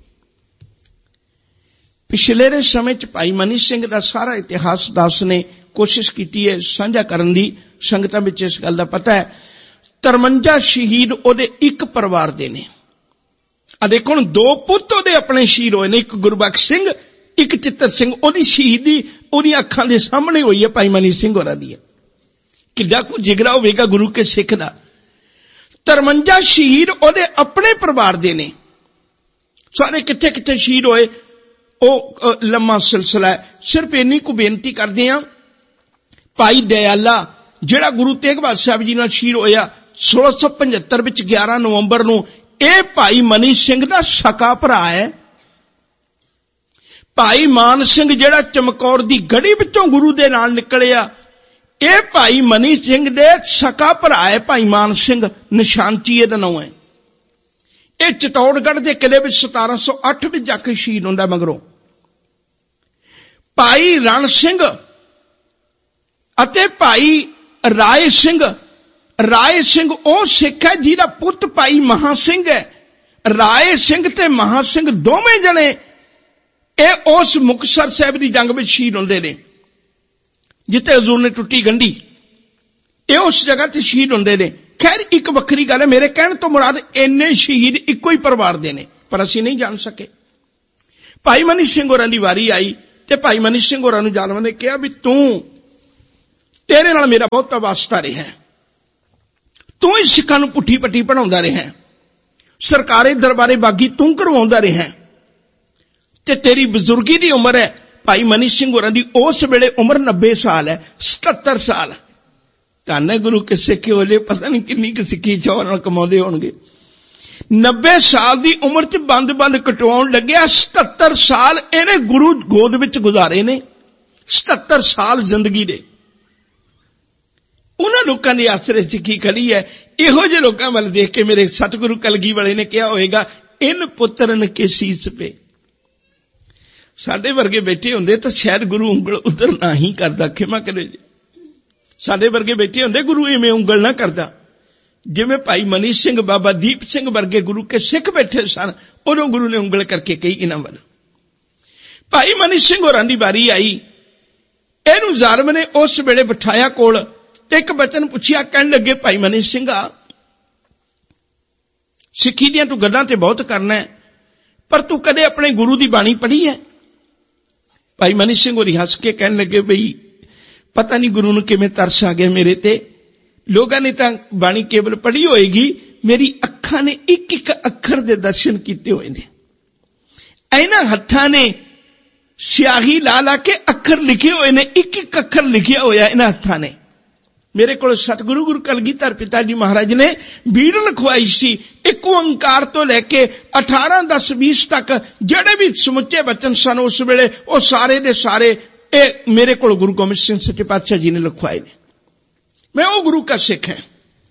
ਪਿਛਲੇ ਦੇ ਸਮੇਂ 'ਚ ਭਾਈ ਮਨੀ ਸਿੰਘ ਦਾ ਸਾਰਾ ਇਤਿਹਾਸ ਦਾਸ ਨੇ ਕੋਸ਼ਿਸ਼ ਕੀਤੀ ਹੈ ਸਾਂਝਾ ਕਰਨ ਦੀ। ਸੰਗਤਾਂ ਵਿੱਚ ਇਸ ਗੱਲ ਦਾ ਪਤਾ ਹੈ, ਤਰਵੰਜਾ ਸ਼ਹੀਦ ਉਹਦੇ ਇੱਕ ਪਰਿਵਾਰ ਦੇ ਨੇ। ਆ ਦੇਖੋ ਹੁਣ ਦੋ ਪੁੱਤ ਉਹਦੇ ਆਪਣੇ ਸ਼ਹੀਦ ਹੋਏ ਨੇ, ਇੱਕ ਗੁਰਬਖਸ਼ ਸਿੰਘ, ਇੱਕ ਚਿੱਤਰ ਸਿੰਘ। ਉਹਦੀ ਸ਼ਹੀਦੀ ਉਹਦੀਆਂ ਅੱਖਾਂ ਦੇ ਸਾਹਮਣੇ ਹੋਈ ਹੈ ਭਾਈ ਮਨੀ ਸਿੰਘ ਹੋਰਾਂ ਦੀ। ਕਿੱਡਾ ਕੁ ਜਿਗਰਾ ਹੋਵੇਗਾ ਗੁਰੂ ਕੇ ਸਿੱਖ ਦਾ। ਤਰਵੰਜਾ ਸ਼ਹੀਦ ਉਹਦੇ ਆਪਣੇ ਪਰਿਵਾਰ ਦੇ ਨੇ। ਸਾਰੇ ਕਿੱਥੇ ਕਿੱਥੇ ਸ਼ਹੀਦ ਹੋਏ ਉਹ ਲੰਮਾ ਸਿਲਸਿਲਾ ਹੈ। ਸਿਰਫ ਇੰਨੀ ਕੁ ਬੇਨਤੀ ਕਰਦੇ ਹਾਂ, ਭਾਈ ਦਇਆਲਾ ਜਿਹੜਾ ਗੁਰੂ ਤੇਗ ਬਹਾਦਰ ਸਾਹਿਬ ਜੀ ਨਾਲ ਸ਼ਹੀਦ ਹੋਇਆ ਸੋਲਾਂ ਸੌ ਪਝੱਤਰ ਵਿੱਚ ਗਿਆਰਾਂ ਨਵੰਬਰ ਨੂੰ, ਇਹ ਭਾਈ ਮਨੀ ਸਿੰਘ ਦਾ ਸਕਾ ਭਰਾ ਹੈ। ਭਾਈ ਮਾਨ ਸਿੰਘ ਜਿਹੜਾ ਚਮਕੌਰ ਦੀ ਗੜੀ ਵਿੱਚੋਂ ਗੁਰੂ ਦੇ ਨਾਲ ਨਿਕਲਿਆ, ਇਹ ਭਾਈ ਮਨੀ ਸਿੰਘ ਦੇ ਸਕਾ ਭਰਾ ਹੈ। ਭਾਈ ਮਾਨ ਸਿੰਘ ਨਿਸ਼ਾਨਚੀ ਇਹਦਾ ਨਾਮ ਹੈ। ਇਹ ਚਿਤੌੜਗੜ੍ਹ ਦੇ ਕਿਲੇ ਵਿੱਚ ਸਤਾਰਾਂ ਸੌ ਅੱਠ ਵਿੱਚ ਜਾ ਕੇ ਸ਼ਹੀਦ ਹੁੰਦਾ। ਮਗਰੋਂ ਭਾਈ ਰਣ ਸਿੰਘ ਅਤੇ ਭਾਈ ਰਾਏ ਸਿੰਘ, ਰਾਏ ਸਿੰਘ ਉਹ ਸਿੱਖ ਹੈ ਜਿਹਦਾ ਪੁੱਤ ਭਾਈ ਮਹਾ ਸਿੰਘ ਹੈ। ਰਾਏ ਸਿੰਘ ਤੇ ਮਹਾ ਸਿੰਘ ਦੋਵੇਂ ਜਣੇ ਇਹ ਉਸ ਮੁਕਤਸਰ ਸਾਹਿਬ ਦੀ ਜੰਗ ਵਿੱਚ ਸ਼ਹੀਦ ਹੁੰਦੇ ਨੇ ਜਿੱਥੇ ਹਜ਼ੂਰ ਨੇ ਟੁੱਟੀ ਗੰਢੀ। ਇਹ ਉਸ ਜਗ੍ਹਾ ਤੇ ਸ਼ਹੀਦ ਹੁੰਦੇ ਨੇ। ਖੈਰ ਇੱਕ ਵੱਖਰੀ ਗੱਲ ਹੈ, ਮੇਰੇ ਕਹਿਣ ਤੋਂ ਮੁਰਾਦ ਇੰਨੇ ਸ਼ਹੀਦ ਇੱਕੋ ਹੀ ਪਰਿਵਾਰ ਦੇ ਨੇ, ਪਰ ਅਸੀਂ ਨਹੀਂ ਜਾਣ ਸਕੇ। ਭਾਈ ਮਨੀ ਸਿੰਘ ਹੋਰਾਂ ਦੀ ਵਾਰੀ ਆਈ ਤੇ ਭਾਈ ਮਨੀ ਸਿੰਘ ਹੋਰਾਂ ਨੂੰ ਜ਼ਾਲਮਾਂ ਨੇ ਕਿਹਾ ਵੀ ਤੂੰ ਤੇਰੇ ਨਾਲ ਮੇਰਾ ਬਹੁਤਾ ਵਾਸਤਾ ਰਿਹਾ, ਤੂੰ ਹੀ ਸਿੱਖਾਂ ਨੂੰ ਪੁੱਠੀ ਪੱਟੀ ਪੜਾਉਂਦਾ ਰਿਹਾ, ਸਰਕਾਰੀ ਦਰਬਾਰੇ ਬਾਗੀ ਤੂੰ ਕਰਵਾਉਂਦਾ ਰਿਹਾ, ਤੇ ਤੇਰੀ ਬਜ਼ੁਰਗੀ ਦੀ ਉਮਰ ਹੈ। ਭਾਈ ਮਨੀ ਸਿੰਘ ਹੋਰਾਂ ਦੀ ਉਸ ਵੇਲੇ ਉਮਰ ਨੱਬੇ ਸਾਲ ਹੈ, ਸਤੱਤਰ ਸਾਲ। ਧੰਨ ਗੁਰੂ ਕੇ ਸਿੱਖੇ ਹੋਲੇ ਪਤਾ ਨਹੀਂ ਕਿੰਨੀ ਕੁ ਸਿੱਖੀ ਚੌਰ ਨਾਲ ਕਮਾਉਂਦੇ ਹੋਣਗੇ। ਨੱਬੇ ਸਾਲ ਦੀ ਉਮਰ ਚ ਬੰਦ ਬੰਦ ਕਟਵਾਉਣ ਲੱਗਿਆ। ਸਤੱਤਰ ਸਾਲ ਇਹਨੇ ਗੁਰੂ ਗੋਦ ਵਿੱਚ ਗੁਜ਼ਾਰੇ ਨੇ, ਸਤੱਤਰ ਸਾਲ ਜ਼ਿੰਦਗੀ ਦੇ। ਉਹਨਾਂ ਲੋਕਾਂ ਦੇ ਆਸਰੇ ਸਿੱਖੀ ਖੜੀ ਹੈ। ਇਹੋ ਜਿਹੇ ਲੋਕਾਂ ਵੱਲ ਦੇਖ ਕੇ ਮੇਰੇ ਸਤਿਗੁਰੂ ਕਲਗੀ ਵਾਲੇ ਨੇ ਕਿਹਾ ਹੋਏਗਾ, ਇਨ ਪੁੱਤਰਨ ਕੇ ਸੀਸ ਪੇ। ਸਾਡੇ ਵਰਗੇ ਬੈਠੇ ਹੁੰਦੇ ਤਾਂ ਸ਼ਾਇਦ ਗੁਰੂ ਉਂਗਲ ਉਧਰ ਨਾ ਹੀ ਕਰਦਾ, ਖਿਮਾ ਕਰੇ ਜੀ। ਸਾਡੇ ਵਰਗੇ ਬੈਠੇ ਹੁੰਦੇ ਗੁਰੂ ਇਵੇਂ ਉਂਗਲ ਨਾ ਕਰਦਾ। ਜਿਵੇਂ ਭਾਈ ਮਨੀ ਸਿੰਘ, ਬਾਬਾ ਦੀਪ ਸਿੰਘ ਵਰਗੇ ਗੁਰੂ ਕੇ ਸਿੱਖ ਬੈਠੇ ਸਨ, ਉਦੋਂ ਗੁਰੂ ਨੇ ਉਂਗਲ ਕਰਕੇ ਕਹੀ ਇਹਨਾਂ ਵੱਲ। ਭਾਈ ਮਨੀ ਸਿੰਘ ਹੋਰਾਂ ਦੀ ਵਾਰੀ ਆਈ, ਇਹਨੂੰ ਜ਼ਾਲਮ ਨੇ ਉਸ ਵੇਲੇ ਬਿਠਾਇਆ ਕੋਲ ਤੇ ਇੱਕ ਬਚਨ ਪੁੱਛਿਆ। ਕਹਿਣ ਲੱਗੇ, ਭਾਈ ਮਨੀ ਸਿੰਘਾ, ਸਿੱਖੀ ਦੀਆਂ ਤੂੰ ਗੱਲਾਂ ਤੇ ਬਹੁਤ ਕਰਨਾ ਹੈ, ਪਰ ਤੂੰ ਕਦੇ ਆਪਣੇ ਗੁਰੂ ਦੀ ਬਾਣੀ ਪੜ੍ਹੀ ਹੈ? ਭਾਈ ਮਨੀ ਸਿੰਘ ਹੋਰੀ ਹੱਸ ਕੇ ਕਹਿਣ ਲੱਗੇ, ਬਈ ਪਤਾ ਨਹੀਂ ਗੁਰੂ ਨੂੰ ਕਿਵੇਂ ਤਰਸ ਆ ਗਿਆ ਮੇਰੇ ਤੇ। ਲੋਕਾਂ ਨੇ ਤਾਂ ਬਾਣੀ ਕੇਵਲ ਪੜ੍ਹੀ ਹੋਏਗੀ, ਮੇਰੀ ਅੱਖਾਂ ਨੇ ਇੱਕ ਇੱਕ ਅੱਖਰ ਦੇ ਦਰਸ਼ਨ ਕੀਤੇ ਹੋਏ ਨੇ। ਇਹਨਾਂ ਹੱਥਾਂ ਨੇ ਸਿਆਹੀ ਲਾ ਲਾ ਕੇ ਅੱਖਰ ਲਿਖੇ ਹੋਏ ਨੇ, ਇੱਕ ਇੱਕ ਅੱਖਰ ਲਿਖਿਆ ਹੋਇਆ ਇਹਨਾਂ ਹੱਥਾਂ ਨੇ। ਮੇਰੇ ਕੋਲ ਸਤਿਗੁਰੂ ਗੁਰੂ ਕਲਗੀਧਰ ਪਿਤਾ ਜੀ ਮਹਾਰਾਜ ਨੇ ਬੀੜ ਲਿਖਵਾਈ ਸੀ, ਇੱਕ ਓੰਕਾਰ ਤੋਂ ਲੈ ਕੇ ਅਠਾਰਾਂ ਦਸ ਵੀਸ ਤੱਕ ਜਿਹੜੇ ਵੀ ਸਮੁੱਚੇ ਬਚਨ ਸਨ ਉਸ ਵੇਲੇ, ਉਹ ਸਾਰੇ ਦੇ ਸਾਰੇ ਇਹ ਮੇਰੇ ਕੋਲ ਗੁਰੂ ਗੋਬਿੰਦ ਸਿੰਘ ਸੱਚੇ ਪਾਤਸ਼ਾਹ ਜੀ ਨੇ ਲਿਖਵਾਏ ਨੇ। ਮੈਂ ਉਹ ਗੁਰੂ ਕਾ ਸਿੱਖ ਹੈ।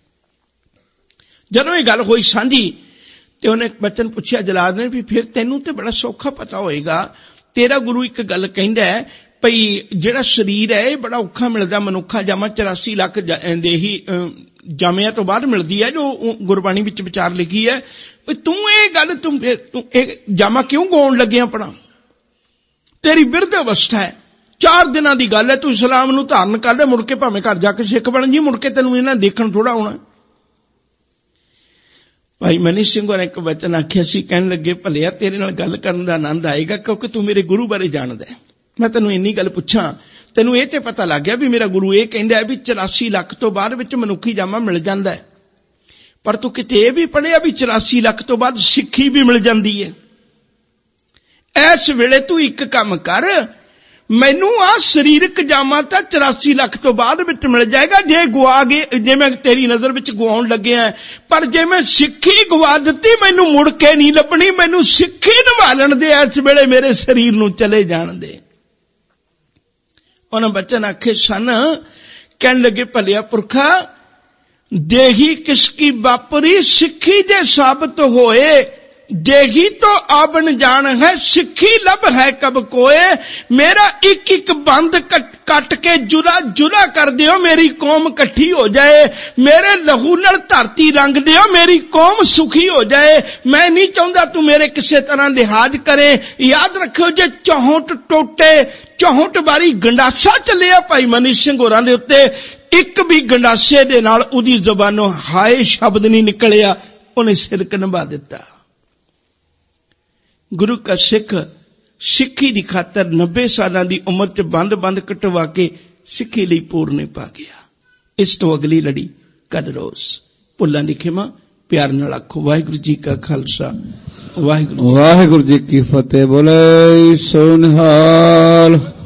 ਜਦੋਂ ਇਹ ਗੱਲ ਹੋਈ ਸਾਂਝੀ ਤੇ ਉਹਨੇ ਬਚਨ ਪੁੱਛਿਆ ਜਲਾਦ ਨੇ, ਵੀ ਫਿਰ ਤੈਨੂੰ ਤੇ ਬੜਾ ਸੌਖਾ ਪਤਾ ਹੋਏਗਾ, ਤੇਰਾ ਗੁਰੂ ਇੱਕ ਗੱਲ ਕਹਿੰਦਾ ਹੈ ਭਈ ਜਿਹੜਾ ਸਰੀਰ ਹੈ ਇਹ ਬੜਾ ਔਖਾ ਮਿਲਦਾ, ਮਨੁੱਖਾ ਜਾਮਾ ਚੁਰਾਸੀ ਲੱਖ ਦੇ ਹੀ ਜਾਮਿਆਂ ਤੋਂ ਬਾਅਦ ਮਿਲਦੀ ਹੈ, ਜੋ ਗੁਰਬਾਣੀ ਵਿੱਚ ਵਿਚਾਰ ਲਿਖੀ ਹੈ। ਤੂੰ ਇਹ ਗੱਲ ਤੂੰ ਤੂੰ ਇਹ ਜਾਮਾ ਕਿਉਂ ਗਾਉਣ ਲੱਗਿਆ ਆਪਣਾ? ਤੇਰੀ ਬਿਰਧ ਅਵਸਥਾ ਹੈ, ਚਾਰ ਦਿਨਾਂ ਦੀ ਗੱਲ ਹੈ, ਤੂੰ ਇਸਲਾਮ ਨੂੰ ਧਾਰਨ ਕਰ ਲੈ, ਮੁੜ ਕੇ ਭਾਵੇਂ ਘਰ ਜਾ ਕੇ ਸਿੱਖ ਬਣ ਜੀ, ਮੁੜ ਕੇ ਤੈਨੂੰ ਇਹਨਾਂ ਦੇਖਣ ਥੋੜਾ ਆਉਣਾ। ਭਾਈ ਮਨੀ ਸਿੰਘ ਹੋਰਾਂ ਇੱਕ ਵਚਨ ਆਖਿਆ ਸੀ, ਕਹਿਣ ਲੱਗੇ, ਭਲਿਆ ਤੇਰੇ ਨਾਲ ਗੱਲ ਕਰਨ ਦਾ ਆਨੰਦ ਆਏਗਾ ਕਿਉਂਕਿ ਤੂੰ ਮੇਰੇ ਗੁਰੂ ਬਾਰੇ ਜਾਣਦਾ ਹੈ। ਮੈਂ ਤੈਨੂੰ ਇੰਨੀ ਗੱਲ ਪੁੱਛਾਂ, ਤੈਨੂੰ ਇਹ ਤੇ ਪਤਾ ਲੱਗ ਗਿਆ ਵੀ ਮੇਰਾ ਗੁਰੂ ਇਹ ਕਹਿੰਦਾ ਹੈ ਵੀ ਚੁਰਾਸੀ ਲੱਖ ਤੋਂ ਬਾਅਦ ਵਿੱਚ ਮਨੁੱਖੀ ਜਾਮਾ ਮਿਲ ਜਾਂਦਾ ਹੈ, ਪਰ ਤੂੰ ਕਿਤੇ ਇਹ ਵੀ ਪੜ੍ਹਿਆ ਵੀ ਚੁਰਾਸੀ ਲੱਖ ਤੋਂ ਬਾਅਦ ਸਿੱਖੀ ਵੀ ਮਿਲ ਜਾਂਦੀ ਹੈ? ਇਸ ਵੇਲੇ ਤੂੰ ਇੱਕ ਕੰਮ ਕਰ, ਮੈਨੂੰ ਆ ਸਰੀਰਕ ਜਾਮਾ ਤਾਂ ਚੁਰਾਸੀ ਲੱਖ ਤੋਂ ਬਾਅਦ ਵਿੱਚ ਮਿਲ ਜਾਏਗਾ ਜੇ ਗਵਾ ਗਏ, ਜੇ ਮੈਂ ਤੇਰੀ ਨਜ਼ਰ ਵਿੱਚ ਗਵਾਉਣ ਲੱਗਿਆ, ਪਰ ਜੇ ਮੈਂ ਸਿੱਖੀ ਗਵਾ ਦਿੱਤੀ ਮੈਨੂੰ ਮੁੜ ਕੇ ਨਹੀਂ ਲੱਭਣੀ, ਮੈਨੂੰ ਸਿੱਖੀ ਨਿਭਾਲਣ ਦੇ ਇਸ ਵੇਲੇ ਮੇਰੇ ਸਰੀਰ ਨੂੰ ਚਲੇ ਜਾਣ ਦੇ। ਉਹਨਾਂ ਬਚਨ ਆਖੇ ਸਨ। ਕਹਿਣ ਲੱਗੇ, ਭਲਿਆ ਪੁਰਖਾ, ਦੇਹੀ ਕਿਸਕੀ ਵਾਪਰੀ, ਸਿੱਖੀ ਜੇ ਸਾਬਤ ਹੋਏ, ਦੇਗੀ ਤੋਂ ਆਬਨ ਜਾਣ ਹੈ, ਸਿੱਖੀ ਲੱਭ ਹੈ ਕਬ ਕੋਏ। ਮੇਰਾ ਇੱਕ ਇੱਕ ਬੰਦ ਕੱਟ ਕੇ ਜੁਦਾ ਜੁਦਾ ਕਰ ਦਿਓ, ਮੇਰੀ ਕੌਮ ਇਕੱਠੀ ਹੋ ਜਾਏ, ਮੇਰੇ ਲਹੂ ਨਾਲ ਧਰਤੀ ਰੰਗ ਦਿਓ, ਮੇਰੀ ਕੌਮ ਸੁਖੀ ਹੋ ਜਾਏ। ਮੈਂ ਨਹੀਂ ਚਾਹੁੰਦਾ ਤੂੰ ਮੇਰੇ ਕਿਸੇ ਤਰ੍ਹਾਂ ਲਿਹਾਜ਼ ਕਰੇ। ਯਾਦ ਰੱਖਿਓ, ਜੇ ਚੌਂਹਠ ਟੋਟੇ ਚੌਂਹਠ ਵਾਰੀ ਗੰਡਾਸਾ ਚੱਲਿਆ ਭਾਈ ਮਨੀ ਸਿੰਘ ਹੋਰਾਂ ਦੇ ਉੱਤੇ, ਇੱਕ ਵੀ ਗੰਡਾਸੇ ਦੇ ਨਾਲ ਉਹਦੀ ਜ਼ੁਬਾਨੋਂ ਹਾਏ ਸ਼ਬਦ ਨਹੀਂ ਨਿਕਲਿਆ, ਉਹਨੇ ਸਿਰਕ ਨਿਭਾ ਦਿੱਤਾ। ਗੁਰੂ ਕਾ ਸਿੱਖ ਸਿੱਖੀ ਦੀ ਖਾਤਰ ਨੱਬੇ ਸਾਲਾਂ ਦੀ ਉਮਰ ਚ ਬੰਦ ਬੰਦ ਕਟਵਾ ਕੇ ਸਿੱਖੀ ਲਈ ਪੂਰਨੇ ਪਾ ਗਿਆ। ਇਸ ਤੋਂ ਅਗਲੀ ਲੜੀ ਕਦ ਰੋਜ਼। ਭੁੱਲਾਂ ਦੀ ਖਿਮਾ ਪਿਆਰ ਨਾਲ ਆਖੋ, ਵਾਹਿਗੁਰੂ ਜੀ ਕਾ ਖਾਲਸਾ, ਵਾਹਿਗੁਰੂ ਵਾਹਿਗੁਰੂ ਜੀ ਕੀ ਫਤਿਹ। ਬੋਲੇ ਸੋ ਨਿਹਾਲ।